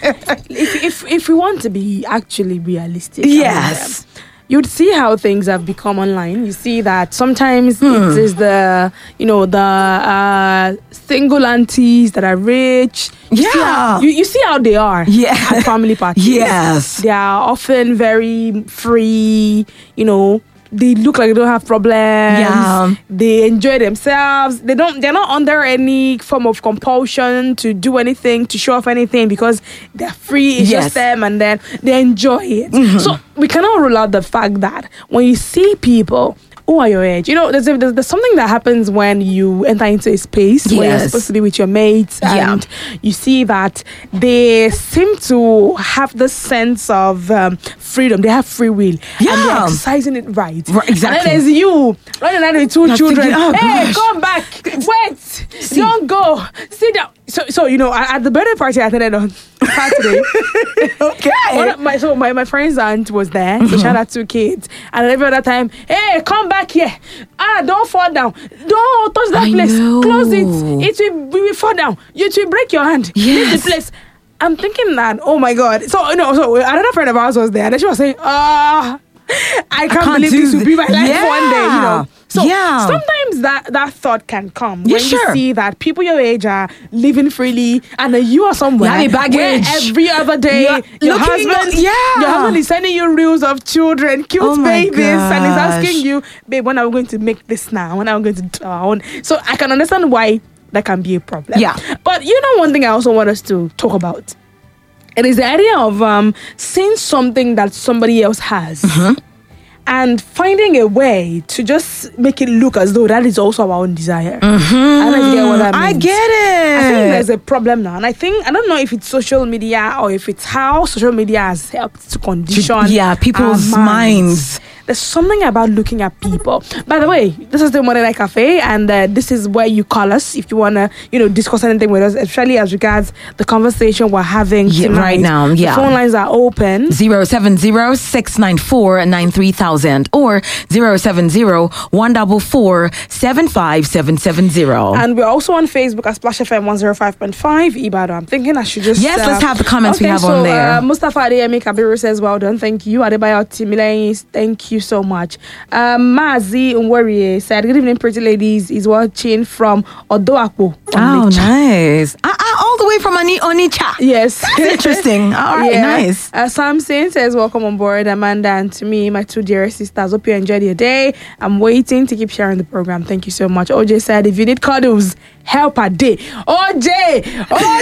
[SPEAKER 1] if if if we want to be actually realistic,
[SPEAKER 2] yes.
[SPEAKER 1] you'd see how things have become online. You see that sometimes hmm. it is the, you know, the uh, single aunties that are rich. You
[SPEAKER 2] yeah.
[SPEAKER 1] See how, you, you see how they are
[SPEAKER 2] yeah.
[SPEAKER 1] at family parties.
[SPEAKER 2] Yes.
[SPEAKER 1] They are often very free, you know, they look like they don't have problems.
[SPEAKER 2] Yeah.
[SPEAKER 1] They enjoy themselves. They don't. They're not under any form of compulsion to do anything, to show off anything, because they're free. It's
[SPEAKER 2] Yes.
[SPEAKER 1] just them, and then they enjoy it.
[SPEAKER 2] Mm-hmm.
[SPEAKER 1] So we cannot rule out the fact that when you see people who are your age, you know, there's, a, there's there's something that happens when you enter into a space where you're
[SPEAKER 2] Yes.
[SPEAKER 1] supposed to be with your mates, and
[SPEAKER 2] Yeah.
[SPEAKER 1] you see that they seem to have this sense of um, freedom. They have free will, and they're
[SPEAKER 2] Yeah.
[SPEAKER 1] exercising it right.
[SPEAKER 2] Right, exactly.
[SPEAKER 1] And then there's you running around with two
[SPEAKER 2] You're
[SPEAKER 1] children.
[SPEAKER 2] thinking, oh,
[SPEAKER 1] hey,
[SPEAKER 2] gosh.
[SPEAKER 1] come back! Wait! Don't go! Sit down. So, so you know, at at the birthday party I attended on Saturday.
[SPEAKER 2] Okay.
[SPEAKER 1] One of my, so my, my friend's aunt was there, so she had her two kids, and every other time, hey, come back here. Ah, don't fall down. Don't touch that
[SPEAKER 2] I
[SPEAKER 1] place.
[SPEAKER 2] know.
[SPEAKER 1] Close it. It will, we will fall down. You will break your hand. Leave
[SPEAKER 2] Yes.
[SPEAKER 1] the place. I'm thinking that, oh my God. So, you know, so another friend of ours was there, and she was saying, ah, I can't,
[SPEAKER 2] can't
[SPEAKER 1] believe
[SPEAKER 2] do
[SPEAKER 1] this will be my
[SPEAKER 2] th-
[SPEAKER 1] life one day, you know. So
[SPEAKER 2] Yeah.
[SPEAKER 1] sometimes that, that thought can come
[SPEAKER 2] Yeah,
[SPEAKER 1] when
[SPEAKER 2] sure.
[SPEAKER 1] you see that people your age are living freely, and then you are somewhere
[SPEAKER 2] You have a baggage.
[SPEAKER 1] where every other day
[SPEAKER 2] You're
[SPEAKER 1] your
[SPEAKER 2] looking
[SPEAKER 1] husband,
[SPEAKER 2] good, yeah.
[SPEAKER 1] your husband is sending you reels of children, cute
[SPEAKER 2] Oh my
[SPEAKER 1] babies, and he's
[SPEAKER 2] gosh.
[SPEAKER 1] asking you, babe, when are we going to make this now? When are we going to do our own? So I can understand why that can be a problem.
[SPEAKER 2] Yeah.
[SPEAKER 1] But you know, one thing I also want us to talk about, it is the idea of um, seeing something that somebody else has.
[SPEAKER 2] Mm-hmm.
[SPEAKER 1] And finding a way to just make it look as though that is also our own desire. Mm-hmm. I don't get what that means.
[SPEAKER 2] I get it.
[SPEAKER 1] I think there's a problem now, and I think I don't know if it's social media or if it's how social media has helped to condition
[SPEAKER 2] yeah, people's
[SPEAKER 1] our minds.
[SPEAKER 2] minds.
[SPEAKER 1] There's something about looking at people. By the way, this is the Monday Night Cafe, and uh, this is where you call us if you wanna, you know, discuss anything with us, especially as regards the conversation we're having
[SPEAKER 2] Yeah,
[SPEAKER 1] tonight.
[SPEAKER 2] right now, yeah.
[SPEAKER 1] The phone lines are open.
[SPEAKER 2] zero seven zero six nine four nine three thousand or zero seven zero one four four seven five seven seven zero.
[SPEAKER 1] And we're also on Facebook at Splash F M one oh five point five Ibadan. I'm thinking I should just
[SPEAKER 2] Yes, let's have the comments we
[SPEAKER 1] okay,
[SPEAKER 2] have
[SPEAKER 1] so,
[SPEAKER 2] on there.
[SPEAKER 1] Uh, Mustafa Adeyemi Kabiru says, well done. Thank you. Adebayo Timileyin, thank you so much. Um, Mazi Unwariye said, good evening, pretty ladies. Is watching from Odoakpo.
[SPEAKER 2] Oh, nice. Uh, uh, all the way from Oni- Onitsha.
[SPEAKER 1] Yes.
[SPEAKER 2] That's interesting. All right, nice.
[SPEAKER 1] Uh, Samson says, welcome on board, Amanda, and to me, my two dearest sisters. Hope you enjoyed your day. I'm waiting to keep sharing the program. Thank you so much. O J said, if you need cuddles, help a day. O J! O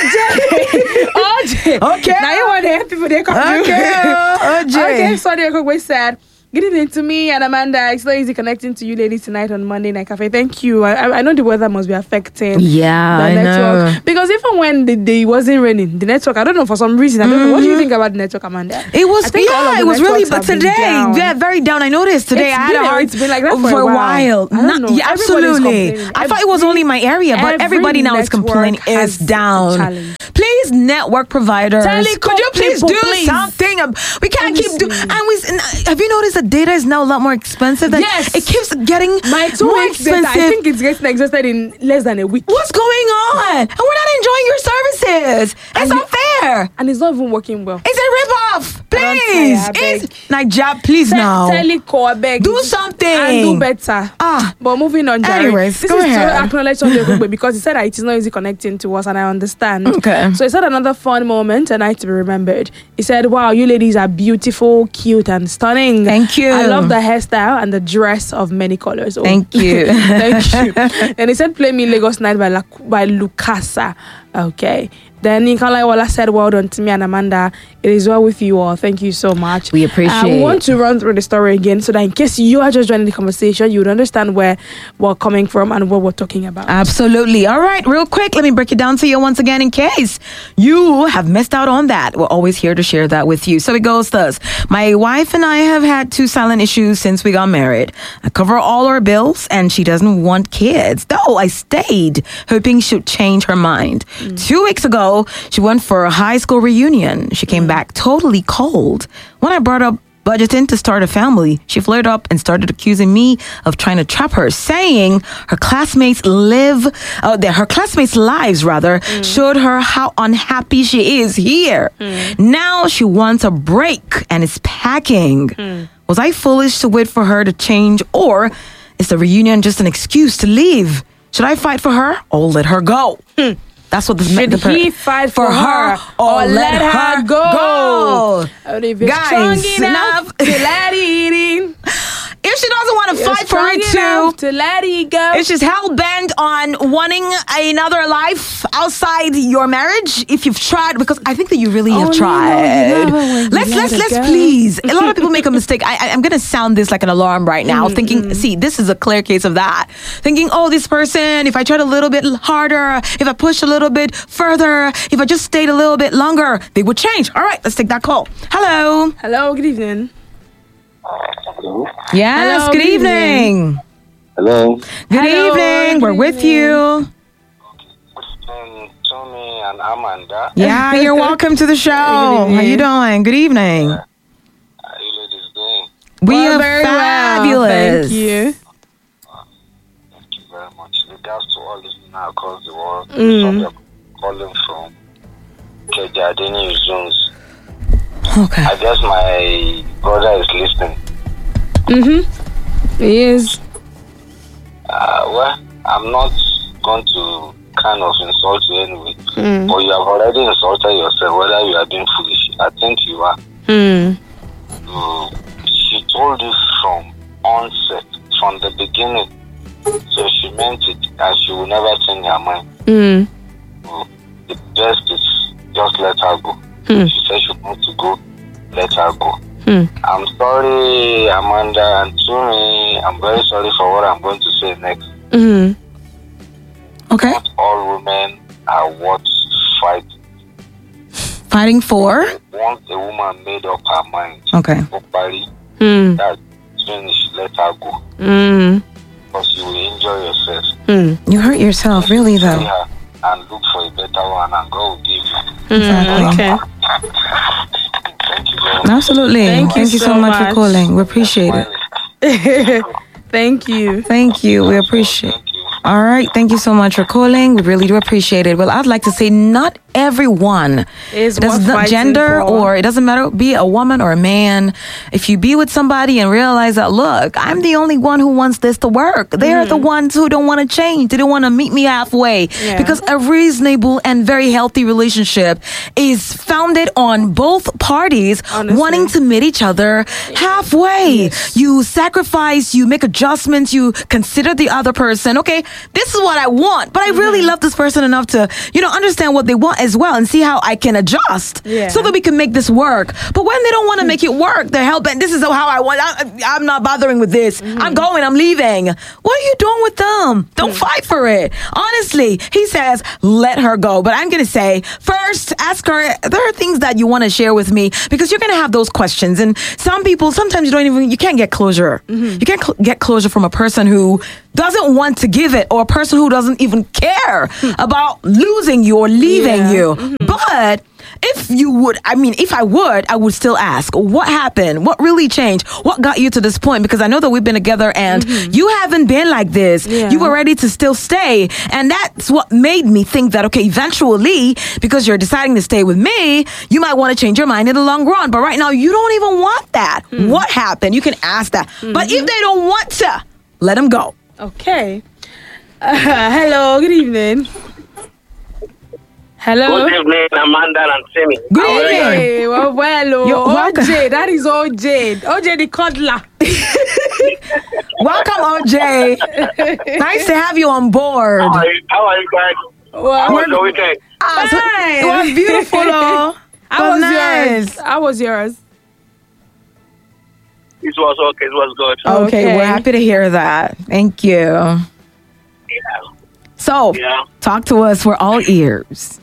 [SPEAKER 1] J! O J!
[SPEAKER 2] Okay.
[SPEAKER 1] Now you want to help people, they come
[SPEAKER 2] Okay, O J.
[SPEAKER 1] Okay, so the Okogwe said, good evening to me and Amanda. It's so easy connecting to you ladies tonight on Monday Night Cafe. Thank you. I, I- I know the weather must be affecting
[SPEAKER 2] Yeah,
[SPEAKER 1] the
[SPEAKER 2] I
[SPEAKER 1] network.
[SPEAKER 2] know.
[SPEAKER 1] Because even when the day wasn't raining, the network, I don't know, for some reason, I don't know. What do you think about the network, Amanda?
[SPEAKER 2] It was,
[SPEAKER 1] I think all of
[SPEAKER 2] yeah,
[SPEAKER 1] the
[SPEAKER 2] it was really,
[SPEAKER 1] networks
[SPEAKER 2] but
[SPEAKER 1] have been
[SPEAKER 2] today,
[SPEAKER 1] down.
[SPEAKER 2] yeah, very down. I noticed today
[SPEAKER 1] It's
[SPEAKER 2] I had
[SPEAKER 1] been-
[SPEAKER 2] a hard
[SPEAKER 1] it's been like that for a
[SPEAKER 2] for a
[SPEAKER 1] while.
[SPEAKER 2] while.
[SPEAKER 1] I don't
[SPEAKER 2] Not-
[SPEAKER 1] know.
[SPEAKER 2] yeah,
[SPEAKER 1] Everybody's
[SPEAKER 2] absolutely.
[SPEAKER 1] complaining.
[SPEAKER 2] I thought it was only my area, but
[SPEAKER 1] Every
[SPEAKER 2] everybody now is
[SPEAKER 1] network
[SPEAKER 2] complaining
[SPEAKER 1] has
[SPEAKER 2] is
[SPEAKER 1] a
[SPEAKER 2] down.
[SPEAKER 1] challenge.
[SPEAKER 2] Please, network providers,
[SPEAKER 1] Telecom
[SPEAKER 2] could you please
[SPEAKER 1] people,
[SPEAKER 2] do
[SPEAKER 1] please.
[SPEAKER 2] something? We can't keep doing.
[SPEAKER 1] Honestly.
[SPEAKER 2] And we and have you noticed that data is now a lot more expensive? Than,
[SPEAKER 1] Yes.
[SPEAKER 2] it keeps getting
[SPEAKER 1] My two
[SPEAKER 2] more
[SPEAKER 1] weeks data,
[SPEAKER 2] expensive.
[SPEAKER 1] I think it's getting exhausted in less than a week.
[SPEAKER 2] What's going on? And we're not enjoying your services. It's
[SPEAKER 1] And you-
[SPEAKER 2] unfair.
[SPEAKER 1] And it's not even working well.
[SPEAKER 2] It's a ripoff.
[SPEAKER 1] don't
[SPEAKER 2] Please.
[SPEAKER 1] care, I beg.
[SPEAKER 2] It's Naija, please
[SPEAKER 1] Te-
[SPEAKER 2] now.
[SPEAKER 1] Teleco, I beg.
[SPEAKER 2] Do something.
[SPEAKER 1] And do better.
[SPEAKER 2] Ah.
[SPEAKER 1] But moving on, Jerry.
[SPEAKER 2] Anyways,
[SPEAKER 1] this
[SPEAKER 2] go
[SPEAKER 1] is
[SPEAKER 2] ahead.
[SPEAKER 1] to acknowledge Sunday Okugbe because he said that it is not easy connecting to us, and I understand.
[SPEAKER 2] Okay.
[SPEAKER 1] So he said another fun moment, a night to be remembered. He said, wow, you ladies are beautiful, cute, and stunning.
[SPEAKER 2] Thank you.
[SPEAKER 1] I love the hairstyle and the dress of many colors. Oh.
[SPEAKER 2] Thank you.
[SPEAKER 1] Thank you. And he said, play me Lagos Night by, La- by Lukasa. Okay. Then Nikolai Wala said, well done to me and Amanda. It is well with you all. Thank you so much.
[SPEAKER 2] We appreciate
[SPEAKER 1] Uh, we want to run through the story again so that in case you are just joining the conversation, you would understand where we're coming from and what we're talking about.
[SPEAKER 2] Absolutely. All right, real quick, let me break it down to you once again in case you have missed out on that. We're always here to share that with you. So it goes thus. My wife and I have had two silent issues since we got married. I cover all our bills and she doesn't want kids. Though I stayed hoping she'd change her mind. Mm. Two weeks ago, she went for a high school reunion. She came mm. back totally cold. When I brought up budgeting to start a family, she flared up and started accusing me of trying to trap her, saying her classmates live, uh, that her classmates' lives rather mm. showed her how unhappy she is here. Mm. Now she wants a break and is packing. Mm. Was I foolish to wait for her to change, or is the reunion just an excuse to leave? Should I fight for her or let her go? Mm. That's what this
[SPEAKER 1] Should
[SPEAKER 2] meant.
[SPEAKER 1] he fight for, for her, her or, or let, let her, her go? go?
[SPEAKER 2] Guys,
[SPEAKER 1] strong enough to let it in.
[SPEAKER 2] If she don't to
[SPEAKER 1] You're
[SPEAKER 2] fight for
[SPEAKER 1] strong
[SPEAKER 2] it
[SPEAKER 1] enough
[SPEAKER 2] too.
[SPEAKER 1] to let it go.
[SPEAKER 2] It's just hell bent on wanting another life outside your marriage. If you've tried, because I think that you really have
[SPEAKER 1] Only
[SPEAKER 2] tried.
[SPEAKER 1] know you love her when you
[SPEAKER 2] Let's
[SPEAKER 1] let
[SPEAKER 2] let's
[SPEAKER 1] it
[SPEAKER 2] let's
[SPEAKER 1] go.
[SPEAKER 2] please. A lot of people make a mistake. I, I I'm gonna sound this like an alarm right now. Thinking, see, this is a clear case of that. Thinking, oh, this person. If I tried a little bit harder, if I pushed a little bit further, if I just stayed a little bit longer, they would change. All right, let's take that call. Hello.
[SPEAKER 1] Hello, good evening.
[SPEAKER 3] Hello.
[SPEAKER 2] Yes.
[SPEAKER 1] Hello,
[SPEAKER 2] good
[SPEAKER 1] good
[SPEAKER 2] evening.
[SPEAKER 3] Hello.
[SPEAKER 2] Good
[SPEAKER 1] Hello,
[SPEAKER 2] evening.
[SPEAKER 1] good
[SPEAKER 2] We're with
[SPEAKER 1] evening.
[SPEAKER 2] you.
[SPEAKER 3] Um, Tommy and Amanda.
[SPEAKER 2] Yeah, you're welcome to the show. How you
[SPEAKER 1] evening.
[SPEAKER 2] doing? Good evening.
[SPEAKER 3] How you ladies doing?
[SPEAKER 2] We
[SPEAKER 1] Well,
[SPEAKER 2] are
[SPEAKER 1] very well.
[SPEAKER 2] fabulous.
[SPEAKER 1] Thank you.
[SPEAKER 3] Thank you very much. Regards to all listeners across the world.
[SPEAKER 1] Mm.
[SPEAKER 3] Some are calling from Kejadini Zones.
[SPEAKER 2] Okay.
[SPEAKER 3] I guess my brother is listening.
[SPEAKER 1] Mm-hmm. It is.
[SPEAKER 3] Uh, well, I'm not going to kind of insult you anyway.
[SPEAKER 1] Mm.
[SPEAKER 3] But you have already insulted yourself, whether you are being foolish. I think you are.
[SPEAKER 1] Mm.
[SPEAKER 3] Uh, she told you from onset, from the beginning. So she meant it, and she will never change her mind.
[SPEAKER 1] Mm.
[SPEAKER 3] So the best is just let her go.
[SPEAKER 1] Hmm.
[SPEAKER 3] She said she wants to go, let her go.
[SPEAKER 1] Hmm.
[SPEAKER 3] I'm sorry, Amanda and Tumi. I'm very sorry for what I'm going to say next.
[SPEAKER 1] Mm.
[SPEAKER 2] Okay.
[SPEAKER 3] Not all women are worth fighting.
[SPEAKER 2] Fighting for?
[SPEAKER 3] Once a woman made up her mind,
[SPEAKER 2] Okay.
[SPEAKER 3] nobody,
[SPEAKER 1] Mm.
[SPEAKER 3] that's finished, let her go.
[SPEAKER 1] Mm.
[SPEAKER 3] Because you will enjoy yourself.
[SPEAKER 1] Mm.
[SPEAKER 2] You hurt yourself, really,
[SPEAKER 3] See
[SPEAKER 2] though.
[SPEAKER 3] her and look for a better one, and God will give you.
[SPEAKER 1] Mm. Okay.
[SPEAKER 3] Thank you very much.
[SPEAKER 2] Absolutely.
[SPEAKER 1] Thank you
[SPEAKER 2] so
[SPEAKER 1] so
[SPEAKER 2] much for
[SPEAKER 1] much.
[SPEAKER 2] calling. We appreciate it.
[SPEAKER 1] Thank you.
[SPEAKER 2] Thank you. We appreciate it.
[SPEAKER 3] Thank you.
[SPEAKER 2] All right. Thank you so much for calling. We really do appreciate it. Well, I'd like to say not everyone
[SPEAKER 1] Is
[SPEAKER 2] it does
[SPEAKER 1] worth
[SPEAKER 2] not
[SPEAKER 1] fighting
[SPEAKER 2] gender
[SPEAKER 1] for.
[SPEAKER 2] or it doesn't matter, be a woman or a man. If you be with somebody and realize that, look, I'm the only one who wants this to work. They're the ones who don't want to change. They don't want to meet me halfway.
[SPEAKER 1] Yeah.
[SPEAKER 2] Because a reasonable and very healthy relationship is founded on both parties
[SPEAKER 1] Honestly.
[SPEAKER 2] wanting to meet each other halfway. You sacrifice, you make adjustments, you consider the other person. Okay, this is what I want, but I really love this person enough to, you know, understand what they want as well and see how I can adjust
[SPEAKER 1] Yeah.
[SPEAKER 2] so that we can make this work. But when they don't want to make it work, they're hell bent. This is how I want. I, I'm not bothering with this. I'm going. I'm leaving. What are you doing with them? Don't fight for it. Honestly, he says, let her go. But I'm going to say, first, ask her, there are things that you want to share with me because you're going to have those questions. And some people, sometimes you don't even, you can't get closure. You can't cl- get closure from a person who doesn't want to give it or a person who doesn't even care about losing you or leaving
[SPEAKER 1] Yeah.
[SPEAKER 2] you. But if you would, I mean, if I would, I would still ask, what happened? What really changed? What got you to this point? Because I know that we've been together and you haven't been like this.
[SPEAKER 1] Yeah.
[SPEAKER 2] You were ready to still stay. And that's what made me think that, okay, eventually, because you're deciding to stay with me, you might want to change your mind in the long run. But right now, you don't even want that. What happened? You can ask that. But if they don't want to, let them go.
[SPEAKER 1] Okay. Uh, hello. Good evening. Hello.
[SPEAKER 4] Good evening, Amanda and Timmy.
[SPEAKER 2] Good
[SPEAKER 4] How are you?
[SPEAKER 2] evening.
[SPEAKER 1] Hey, well, well, oh,
[SPEAKER 2] You're welcome.
[SPEAKER 1] O J, that is O J. O J the cuddler.
[SPEAKER 2] Welcome, O J. Nice to have you on board.
[SPEAKER 4] How are you, how are you guys?
[SPEAKER 1] Well,
[SPEAKER 4] How was the weekend?
[SPEAKER 2] Ah, so-
[SPEAKER 1] Fine.
[SPEAKER 2] it was beautiful, though.
[SPEAKER 1] How was
[SPEAKER 2] nice.
[SPEAKER 1] yours? How was yours?
[SPEAKER 4] It was okay. It was good.
[SPEAKER 2] Okay,
[SPEAKER 1] Okay.
[SPEAKER 2] we're happy to hear that. Thank you.
[SPEAKER 4] Yeah.
[SPEAKER 2] So,
[SPEAKER 4] Yeah.
[SPEAKER 2] talk to us. We're all ears.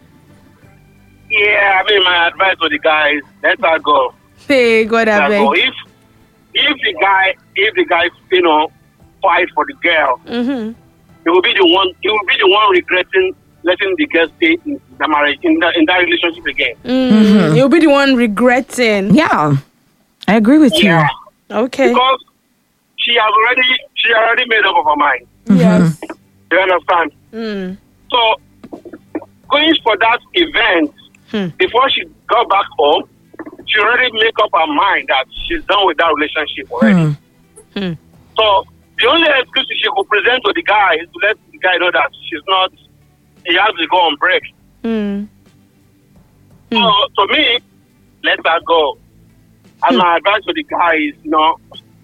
[SPEAKER 4] Yeah, I mean, my advice to the guys, let her go.
[SPEAKER 1] Hey, God,
[SPEAKER 4] Let
[SPEAKER 1] I
[SPEAKER 4] her go.
[SPEAKER 1] beg.
[SPEAKER 4] If, if the guy, if the guy, you know, fight for the girl,
[SPEAKER 1] Mm-hmm.
[SPEAKER 4] he will be the one, he will be the one regretting letting the girl stay in the marriage, in that, in that relationship again.
[SPEAKER 1] Mm. You'll be the one regretting.
[SPEAKER 2] Yeah, I agree with you.
[SPEAKER 4] Yeah.
[SPEAKER 1] Okay.
[SPEAKER 4] Because she has already, she already made up of her mind.
[SPEAKER 1] Yes.
[SPEAKER 4] You understand?
[SPEAKER 1] Mm.
[SPEAKER 4] So, going for that event,
[SPEAKER 1] Hmm.
[SPEAKER 4] before she got back home, she already make up her mind that she's done with that relationship already.
[SPEAKER 2] Hmm.
[SPEAKER 1] Hmm.
[SPEAKER 4] So, the only excuse she could present to the guy is to let the guy know that she's not, he has to go on break.
[SPEAKER 1] Mm.
[SPEAKER 4] So, to me, let her go. And my advice to the guy is, you know,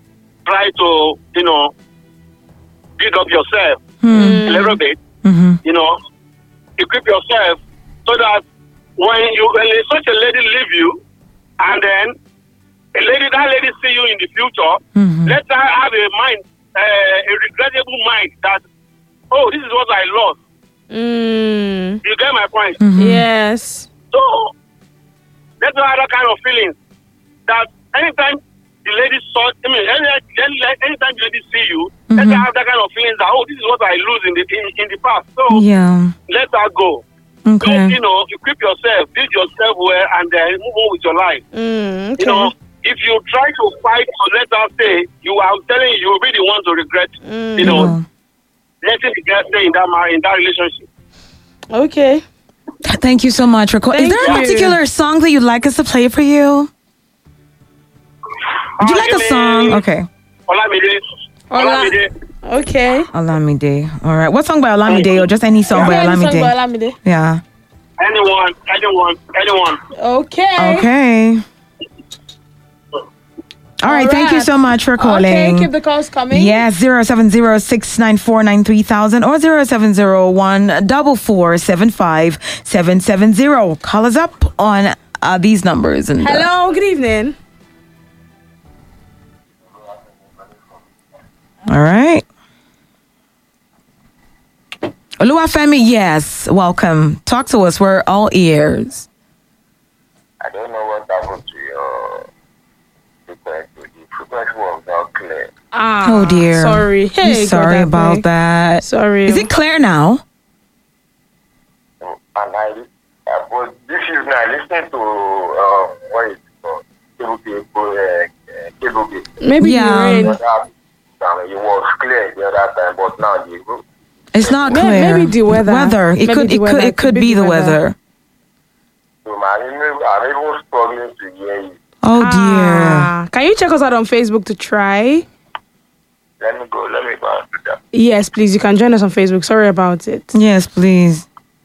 [SPEAKER 4] try to, you know, build up yourself
[SPEAKER 2] Hmm.
[SPEAKER 4] a little bit.
[SPEAKER 2] Mm-hmm.
[SPEAKER 4] You know, equip yourself so that when you when such a lady leave you, and then a lady that lady see you in the future,
[SPEAKER 2] Mhm.
[SPEAKER 4] let her have a mind, uh, a regrettable mind that, oh, this is what I lost.
[SPEAKER 1] Mm.
[SPEAKER 4] You get my point?
[SPEAKER 2] Mm-hmm.
[SPEAKER 1] Yes.
[SPEAKER 4] So let's have that kind of feeling that anytime the lady saw, I mean, any, any, anytime the lady see you, let her have that kind of feeling that, oh, this is what I lose in the in, in the past. So
[SPEAKER 2] Yeah.
[SPEAKER 4] let her go.
[SPEAKER 2] Okay.
[SPEAKER 4] Don't, you know, equip yourself, build yourself well, and then move on with your life.
[SPEAKER 1] Mm, okay.
[SPEAKER 4] You know, if you try to fight to let her stay, you, I'm telling you, you'll be the one to regret.
[SPEAKER 1] Mm.
[SPEAKER 4] You know,
[SPEAKER 2] Yeah.
[SPEAKER 4] letting the girl stay in that marriage, in that relationship.
[SPEAKER 1] Okay.
[SPEAKER 2] Thank you so much for calling. Is
[SPEAKER 1] Thank
[SPEAKER 2] there a
[SPEAKER 1] you.
[SPEAKER 2] particular song that you'd like us to play for you? Would you like a song? Okay.
[SPEAKER 4] Olamide.
[SPEAKER 1] Ola-
[SPEAKER 4] Olamide.
[SPEAKER 1] Okay.
[SPEAKER 2] Olamide. All right. What song by Olamide or just any song by
[SPEAKER 1] Okay, any song by
[SPEAKER 2] Olamide?
[SPEAKER 1] Olamide.
[SPEAKER 2] Yeah.
[SPEAKER 4] Anyone, anyone, anyone.
[SPEAKER 1] Okay.
[SPEAKER 2] Okay. All right. Thank you
[SPEAKER 1] right.
[SPEAKER 2] so much for calling.
[SPEAKER 1] Okay, keep the calls coming.
[SPEAKER 2] Yes, zero seven zero six nine four nine three thousand or zero seven zero one double four seven five seven seven zero. Call us up on uh, these numbers. And uh,
[SPEAKER 1] Hello, good evening.
[SPEAKER 2] all right. Oluwafemi, yes, welcome. Talk to us. We're all ears.
[SPEAKER 3] I don't know what happened to your frequency. The frequency was not clear.
[SPEAKER 1] Ah,
[SPEAKER 2] Oh dear.
[SPEAKER 1] Sorry. Hey,
[SPEAKER 2] sorry
[SPEAKER 1] God,
[SPEAKER 2] about
[SPEAKER 1] beg.
[SPEAKER 2] that.
[SPEAKER 1] Sorry.
[SPEAKER 2] Is it clear now?
[SPEAKER 3] So, and I, uh, but this evening I listened to uh, what is it called? Cable Cable, uh, Cable Cable.
[SPEAKER 1] Maybe
[SPEAKER 2] Yeah.
[SPEAKER 1] the rain.
[SPEAKER 3] The other time, it was clear the other time, but now the
[SPEAKER 2] It's not
[SPEAKER 1] May-
[SPEAKER 2] clear.
[SPEAKER 1] maybe the weather.
[SPEAKER 2] Weather. It
[SPEAKER 1] Maybe
[SPEAKER 2] could.
[SPEAKER 1] the
[SPEAKER 2] It
[SPEAKER 1] weather.
[SPEAKER 2] could. It could be the weather.
[SPEAKER 3] so I'm even, I'm even struggling to hear you.
[SPEAKER 2] Oh
[SPEAKER 1] Ah, can you check us out on Facebook to try?
[SPEAKER 3] Let me go. Let me go and do that.
[SPEAKER 1] Yes, please. You can join us on Facebook. Sorry about it.
[SPEAKER 2] dear. Yes, please.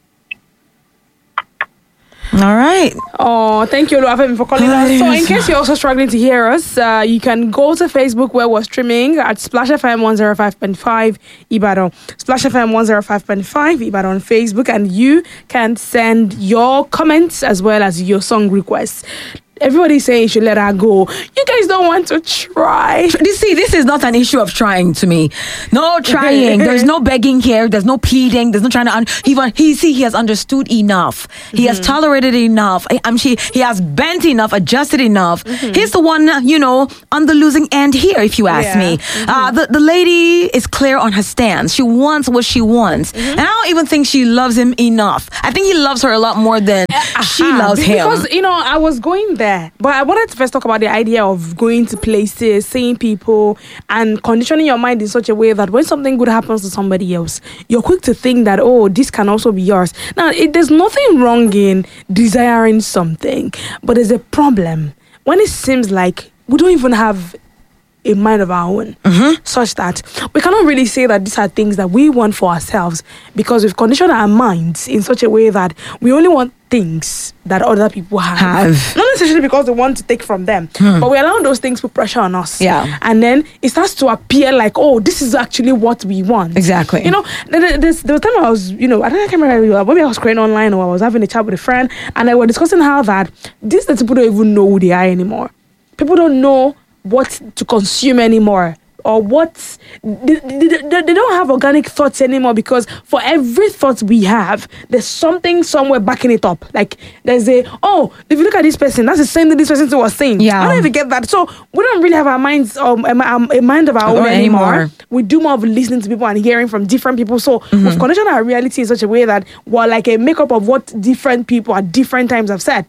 [SPEAKER 2] All right.
[SPEAKER 1] Oh, thank you, Oluwafemi, for calling us. So, in case you're also struggling to hear us, uh, you can go to Facebook where we're streaming at Splash F M one oh five point five Ibadan. Splash F M one oh five point five Ibadan on Facebook, and you can send your comments as well as your song requests. Everybody's saying you should let her go. You guys don't want to try.
[SPEAKER 2] You see, this is not an issue of trying to me. No trying. There's no begging here. There's no pleading. There's no trying to. Un- even he see he has understood enough. He has tolerated enough. I- I'm she. He has bent enough, adjusted enough. He's the one, you know, on the losing end here. If you ask
[SPEAKER 1] Yeah.
[SPEAKER 2] me, uh, the the lady is clear on her stance. She wants what she wants, and I don't even think she loves him enough. I think he loves her a lot more than she
[SPEAKER 1] Ah,
[SPEAKER 2] loves
[SPEAKER 1] be-
[SPEAKER 2] him.
[SPEAKER 1] Because, you know, I was going there, but I wanted to first talk about the idea of going to places, seeing people, and conditioning your mind in such a way that when something good happens to somebody else, you're quick to think that, oh, this can also be yours. Now, it, there's nothing wrong in desiring something, but there's a problem when it seems like we don't even have a mind of our own, such that we cannot really say that these are things that we want for ourselves because we've conditioned our minds in such a way that we only want things that other people have.
[SPEAKER 2] Have.
[SPEAKER 1] Not necessarily because they want to take from them, but we allow those things put pressure on us.
[SPEAKER 2] Yeah.
[SPEAKER 1] And then it starts to appear like, oh, this is actually what we want.
[SPEAKER 2] Exactly.
[SPEAKER 1] You know, there, there- there's, there was a time I was, you know, I don't know, I can't remember, maybe I was scrolling online or I was having a chat with a friend and I was discussing how that these days people don't even know who they are anymore. People don't know what to consume anymore or what they, they, they, they don't have organic thoughts anymore because for every thought we have there's something somewhere backing it up. Like there's a, oh, if you look at this person, that's the same thing this person was saying.
[SPEAKER 2] Yeah.
[SPEAKER 1] I don't even get that. So we don't really have our minds um, a, um, a mind of our own
[SPEAKER 2] Or
[SPEAKER 1] anymore.
[SPEAKER 2] anymore.
[SPEAKER 1] We do more of listening to people and hearing from different people. So we've conditioned our reality in such a way that we're like a makeup of what different people at different times have said.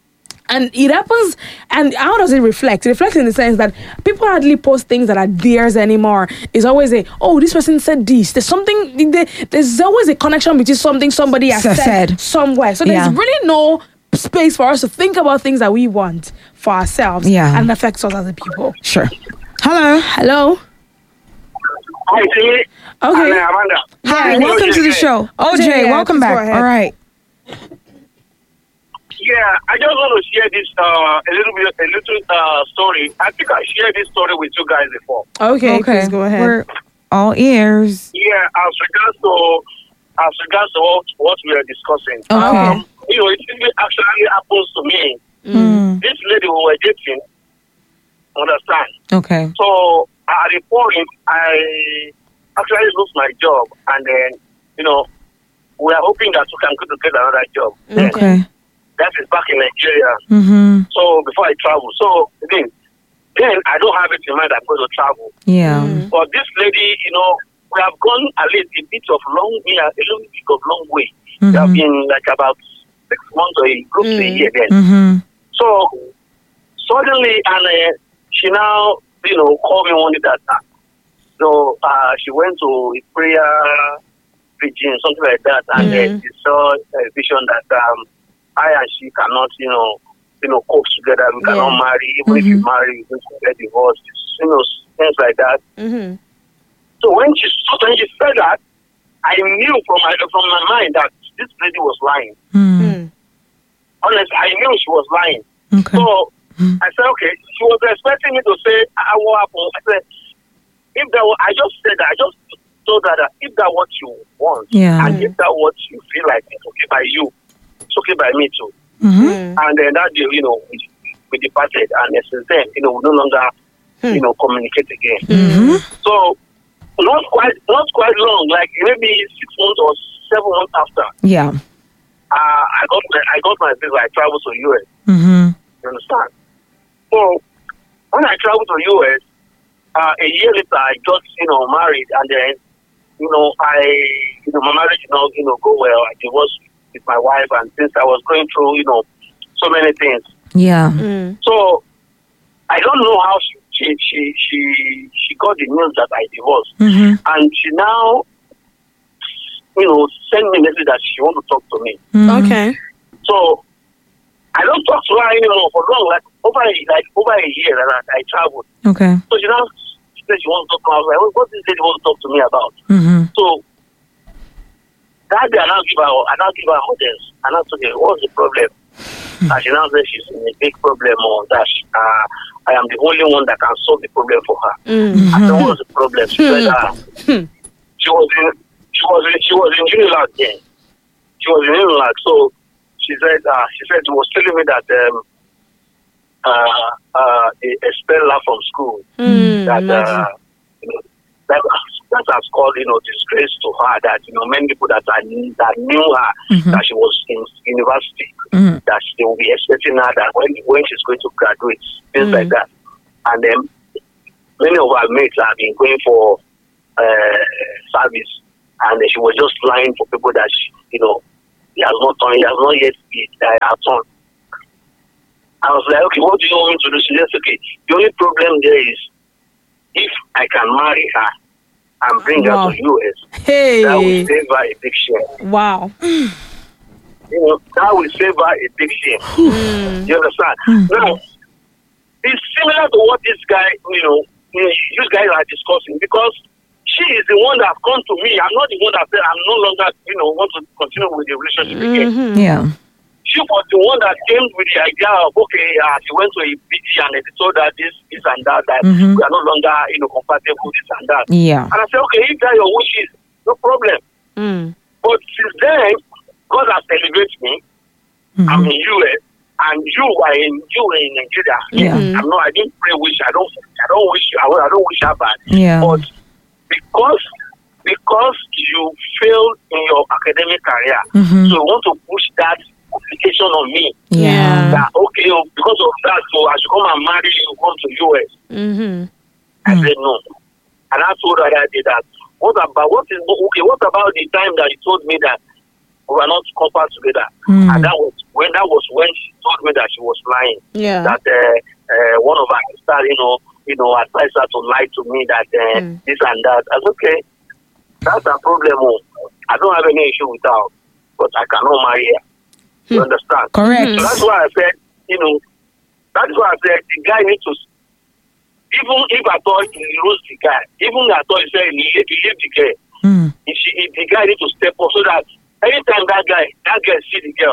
[SPEAKER 1] And it happens, and how does it reflect? It reflects in the sense that people hardly post things that are theirs anymore. It's always a, oh, this person said this. There's something, there- there's always a connection between something somebody has
[SPEAKER 2] So
[SPEAKER 1] said,
[SPEAKER 2] said.
[SPEAKER 1] somewhere. So there's
[SPEAKER 2] Yeah.
[SPEAKER 1] really no space for us to think about things that we want for ourselves
[SPEAKER 2] Yeah.
[SPEAKER 1] and affects us as a people.
[SPEAKER 2] Sure. Hello.
[SPEAKER 1] Hello?
[SPEAKER 4] Hi, Timmy.
[SPEAKER 1] Okay.
[SPEAKER 4] And, uh, Amanda.
[SPEAKER 2] Hi.
[SPEAKER 1] Yeah,
[SPEAKER 2] Welcome to the
[SPEAKER 4] okay.
[SPEAKER 2] show. O
[SPEAKER 1] O J,
[SPEAKER 2] J,
[SPEAKER 1] yeah,
[SPEAKER 2] welcome
[SPEAKER 1] please go
[SPEAKER 2] back.
[SPEAKER 1] ahead.
[SPEAKER 2] All right.
[SPEAKER 4] Yeah, I just want to share this uh, a little bit, a little uh, story. I think I shared this story with you guys before.
[SPEAKER 1] Okay, please go ahead.
[SPEAKER 2] We're all ears.
[SPEAKER 4] Yeah, as regards to as regards to what, what we are discussing.
[SPEAKER 2] Okay.
[SPEAKER 4] Um, you know, it actually happens to me.
[SPEAKER 2] Mm.
[SPEAKER 4] This lady we were dating, understand?
[SPEAKER 2] Okay.
[SPEAKER 4] So at the point, I actually lost my job, and then you know, we are hoping that we can go to get another job.
[SPEAKER 2] Okay.
[SPEAKER 4] That is back in Nigeria.
[SPEAKER 2] Mm-hmm.
[SPEAKER 4] So before I travel, so again, then I don't have it in mind I'm going to travel.
[SPEAKER 2] Yeah.
[SPEAKER 1] Mm.
[SPEAKER 4] But this lady, you know, we have gone at least a bit of long, yeah, a little bit of long way.
[SPEAKER 2] Mm-hmm.
[SPEAKER 4] We have been like about six months or a close to a
[SPEAKER 1] Mm.
[SPEAKER 4] year then.
[SPEAKER 2] Mm-hmm.
[SPEAKER 4] So suddenly, and uh, she now, you know, called me one day that, uh, so uh, she went to a prayer preaching, something like that, and
[SPEAKER 1] Mm.
[SPEAKER 4] uh, she saw a vision that um, I and she cannot, you know, you know, cope together. We cannot
[SPEAKER 1] Yeah.
[SPEAKER 4] marry. Even if you marry, you're going to get divorced. You know, things like that.
[SPEAKER 1] Mm-hmm.
[SPEAKER 4] So when she when she said that, I knew from my from my mind that this lady was lying.
[SPEAKER 2] Mm.
[SPEAKER 1] Mm.
[SPEAKER 4] Honestly, I knew she was lying.
[SPEAKER 2] Okay.
[SPEAKER 4] So I said, okay. She was expecting me to say, "Ah, what happened?" I said, "If that, was, I just said that. I just told her that if that what you want,
[SPEAKER 2] Yeah.
[SPEAKER 4] and if that what you feel like it's okay by you, it's okay by me too."
[SPEAKER 2] Mm-hmm.
[SPEAKER 1] Mm.
[SPEAKER 4] And then that day, you know, we, we departed, and since then, you know, we no longer, you know, communicate again.
[SPEAKER 2] Mm-hmm.
[SPEAKER 4] So not quite, not quite long, like maybe six months or seven months after,
[SPEAKER 2] Yeah.
[SPEAKER 4] uh, I got my, I got my visa. I traveled to U S.
[SPEAKER 2] Mm-hmm.
[SPEAKER 4] You understand? So when I traveled to U S, uh, a year later, I got, you know, married, and then, you know, I, you know, my marriage did not, you know, go well. I divorced with my wife, and since I was going through, you know, so many things.
[SPEAKER 2] Yeah.
[SPEAKER 1] Mm.
[SPEAKER 4] So I don't know how she she she she, she got the news that I divorced,
[SPEAKER 2] Mm-hmm.
[SPEAKER 4] and she now, you know, sent me a message that she want to talk to me.
[SPEAKER 2] Mm-hmm.
[SPEAKER 1] Okay.
[SPEAKER 4] So I don't talk to her anymore for long, like over a, like over a year that I, I traveled.
[SPEAKER 2] Okay.
[SPEAKER 4] So she now she said she wants to talk to me. I was like, what, what this lady want to talk to me about?
[SPEAKER 2] Mm-hmm.
[SPEAKER 4] So that day I now give her I now give her audience. I now told her, what's the problem? And she now said she's in a big problem, or that she, uh, I am the only one that can solve the problem for her.
[SPEAKER 1] Mm.
[SPEAKER 4] I said, what's the problem? She said, uh, she was in, she was in, she was in Unilag then. She was in Unilag, so she said, uh, she said she was telling me that um, uh, uh, they expelled her from school.
[SPEAKER 1] Mm.
[SPEAKER 4] That uh,
[SPEAKER 1] Imagine.
[SPEAKER 4] you know, that that has caused, you know, disgrace to her. That, you know, many people that are, that knew her,
[SPEAKER 2] Mhm.
[SPEAKER 4] that she was in university,
[SPEAKER 2] Mhm.
[SPEAKER 4] that they will be expecting her that when when she's going to graduate, things
[SPEAKER 1] Mm.
[SPEAKER 4] like that. And then many of our mates have been going for uh, service, and she was just lying for people that she, you know, he has not done, he has not yet uh, done. I was like, okay, what do you want me to do? She said, okay, the only problem there is if I can marry her and bring
[SPEAKER 1] Wow.
[SPEAKER 4] her to U S, that will
[SPEAKER 1] Hey.
[SPEAKER 4] save her a big share.
[SPEAKER 1] Wow.
[SPEAKER 4] You know, that will save her a big share.
[SPEAKER 1] Mm.
[SPEAKER 4] You understand? Now, it's similar to what this guy, you know, you guys are discussing, because she is the one that have come to me. I'm not the one that said I'm no longer, you know, want to continue with the relationship again.
[SPEAKER 1] Mhm.
[SPEAKER 2] Yeah.
[SPEAKER 4] She was the one that came with the idea of, okay, uh, she went to a P G and they told her this, this and that, that
[SPEAKER 2] Mhm.
[SPEAKER 4] we are no longer, you know, compatible, this and that.
[SPEAKER 2] Yeah.
[SPEAKER 4] And I said, okay, if that your wishes, no problem.
[SPEAKER 1] Mm.
[SPEAKER 4] But since then, God has elevated me. I'm
[SPEAKER 2] Mhm.
[SPEAKER 4] in U S, and you are in you are in Nigeria.
[SPEAKER 2] Yeah.
[SPEAKER 1] Mhm.
[SPEAKER 4] I'm not. I didn't pray wish. I don't. I don't wish. I don't I don't wish her bad.
[SPEAKER 2] Yeah.
[SPEAKER 4] But because because you failed in your academic career,
[SPEAKER 2] Mhm.
[SPEAKER 4] so you want to push that application on me.
[SPEAKER 2] Yeah.
[SPEAKER 4] That okay, oh, because of that, so I should come and marry you, come to U S.
[SPEAKER 1] Mhm.
[SPEAKER 4] I
[SPEAKER 2] Mm.
[SPEAKER 4] said no, and I told her that day that what about what is okay? What about the time that you told me that we were not coupled together?
[SPEAKER 2] Mm.
[SPEAKER 4] And that was when that was when she told me that she was lying.
[SPEAKER 1] Yeah.
[SPEAKER 4] That uh, uh, one of our sisters, you know, you know, advised her to lie to me that uh,
[SPEAKER 1] Mm.
[SPEAKER 4] this and that. I said, okay, that's a problem. Oh. I don't have any issue with her, but I cannot marry her. You understand?
[SPEAKER 2] Correct.
[SPEAKER 4] So that's why I said, you know, that's why I said the guy needs to, even if I thought he lose the guy, even I thought he said he leave, he leave the girl,
[SPEAKER 2] Mm.
[SPEAKER 4] he, she, he, the guy needs to step up so that anytime that guy, that girl see the girl,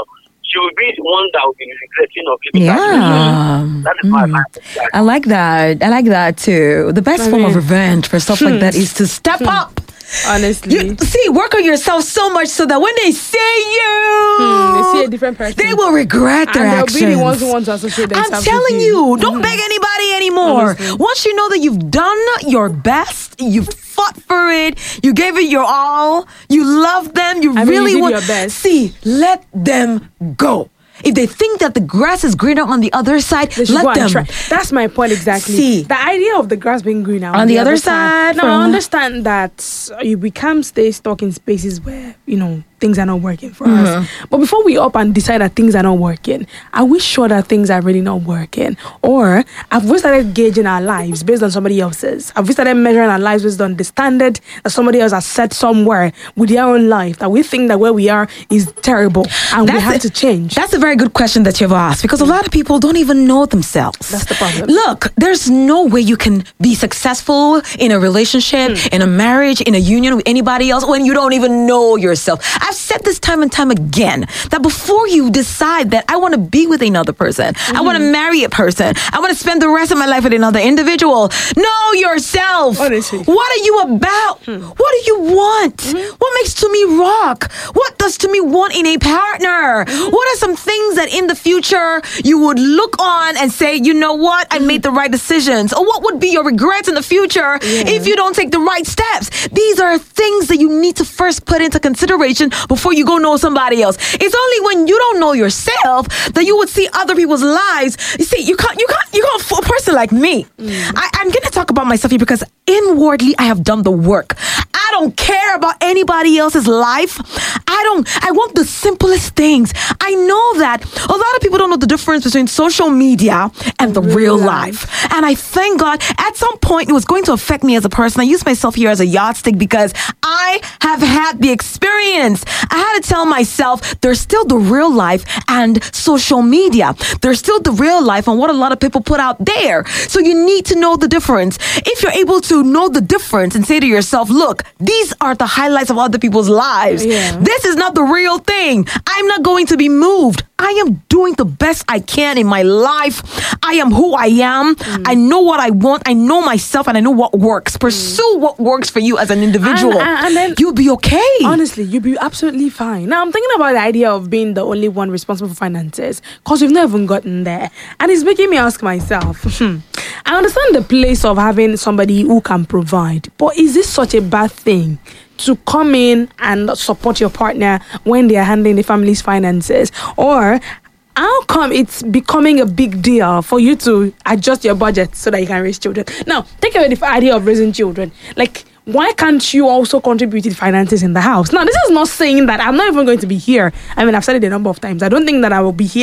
[SPEAKER 4] she will be the one that will be regretting of leaving that
[SPEAKER 2] Yeah.
[SPEAKER 4] relationship. That is my
[SPEAKER 2] Mm.
[SPEAKER 4] life.
[SPEAKER 2] I like that. I like that too. The best
[SPEAKER 1] I
[SPEAKER 2] form of
[SPEAKER 1] mean-
[SPEAKER 2] revenge for stuff like that is to step up.
[SPEAKER 1] Honestly.
[SPEAKER 2] You, see, work on yourself so much so that when they see you,
[SPEAKER 1] Hmm, they see a different person.
[SPEAKER 2] they will regret their
[SPEAKER 1] and they'll
[SPEAKER 2] actions.
[SPEAKER 1] be the ones who want to associate
[SPEAKER 2] I'm
[SPEAKER 1] themselves
[SPEAKER 2] telling
[SPEAKER 1] with
[SPEAKER 2] you, don't beg anybody anymore.
[SPEAKER 1] Honestly.
[SPEAKER 2] Once you know that you've done your best, you've fought for it, you gave it your all, you love them, you
[SPEAKER 1] I mean, you
[SPEAKER 2] really
[SPEAKER 1] did
[SPEAKER 2] want.
[SPEAKER 1] your best.
[SPEAKER 2] See, let them go. If they think that the grass is greener on the other side,
[SPEAKER 1] They should
[SPEAKER 2] let
[SPEAKER 1] go and
[SPEAKER 2] them.
[SPEAKER 1] try. That's my point exactly.
[SPEAKER 2] See.
[SPEAKER 1] The idea of the grass being greener on,
[SPEAKER 2] On the other side,
[SPEAKER 1] Now I
[SPEAKER 2] from-
[SPEAKER 1] understand that uh, we can't stay stuck in spaces where you know things are not working for
[SPEAKER 2] Mm-hmm.
[SPEAKER 1] us. But before we up and decide that things are not working, are we sure that things are really not working, or have we started gauging our lives based on somebody else's? Have we started measuring our lives based on the standard that somebody else has set somewhere with their own life, that we think that where we are is terrible and we have
[SPEAKER 2] a-
[SPEAKER 1] to change?
[SPEAKER 2] That's a very good question that you've asked, because a lot of people don't even know themselves.
[SPEAKER 1] That's the problem.
[SPEAKER 2] Look, there's no way you can be successful in a relationship,
[SPEAKER 1] Hmm.
[SPEAKER 2] in a marriage, in a union with anybody else when you don't even know yourself. I've said this time and time again that before you decide that I want to be with another person, I want to
[SPEAKER 1] Mm-hmm.
[SPEAKER 2] marry a person, I want to spend the rest of my life with another individual, know yourself.
[SPEAKER 1] Honestly. Hmm.
[SPEAKER 2] What are you about? What do you want?
[SPEAKER 1] Mm-hmm.
[SPEAKER 2] What makes to me rock? What does to me want in a partner?
[SPEAKER 1] Mm-hmm.
[SPEAKER 2] What are some things that in the future you would look on and say, you know what, I made the right decisions? Or what would be your regrets in the future if you don't take the right steps? These are things that you need to first put into consideration before you go know somebody else. It's only when you don't know yourself that you would see other people's lives. You see, you can't, you can't, you can't fool a person like me. I, I'm going to talk about myself here because inwardly I have done the work. I don't care about anybody else's life. I don't, I want the simplest things. I know that a lot of people don't know the difference between social media and the real life. And I thank God at some point it was going to affect me as a person. I use myself here as a yardstick because I have had the experience. I had to tell myself there's still the real life and social media. There's still the real life and what a lot of people put out there. So you need to know the difference. If you're able to know the difference and say to yourself, look, these are the highlights of other people's lives.
[SPEAKER 1] Yeah.
[SPEAKER 2] This is not the real thing. I'm not going to be moved. I am doing the best I can in my life. I am who I am.
[SPEAKER 1] Mm.
[SPEAKER 2] I know what I want. I know myself and I know what works. Pursue what works for you as an individual.
[SPEAKER 1] And- and- and then-
[SPEAKER 2] you'll be okay.
[SPEAKER 1] Honestly, you'll be absolutely fine. Now, I'm thinking about the idea of being the only one responsible for finances because we've not even gotten there. And it's making me ask myself, hmm, I understand the place of having somebody who can provide, but is this such a bad thing to come in and support your partner when they are handling the family's finances? Or how come it's becoming a big deal for you to adjust your budget so that you can raise children? Now, take away the idea of raising children. Like, why can't you also contribute to the finances in the house? Now, this is not saying that I'm not even going to be here. I mean, I've said it a number of times. I don't think that I will be here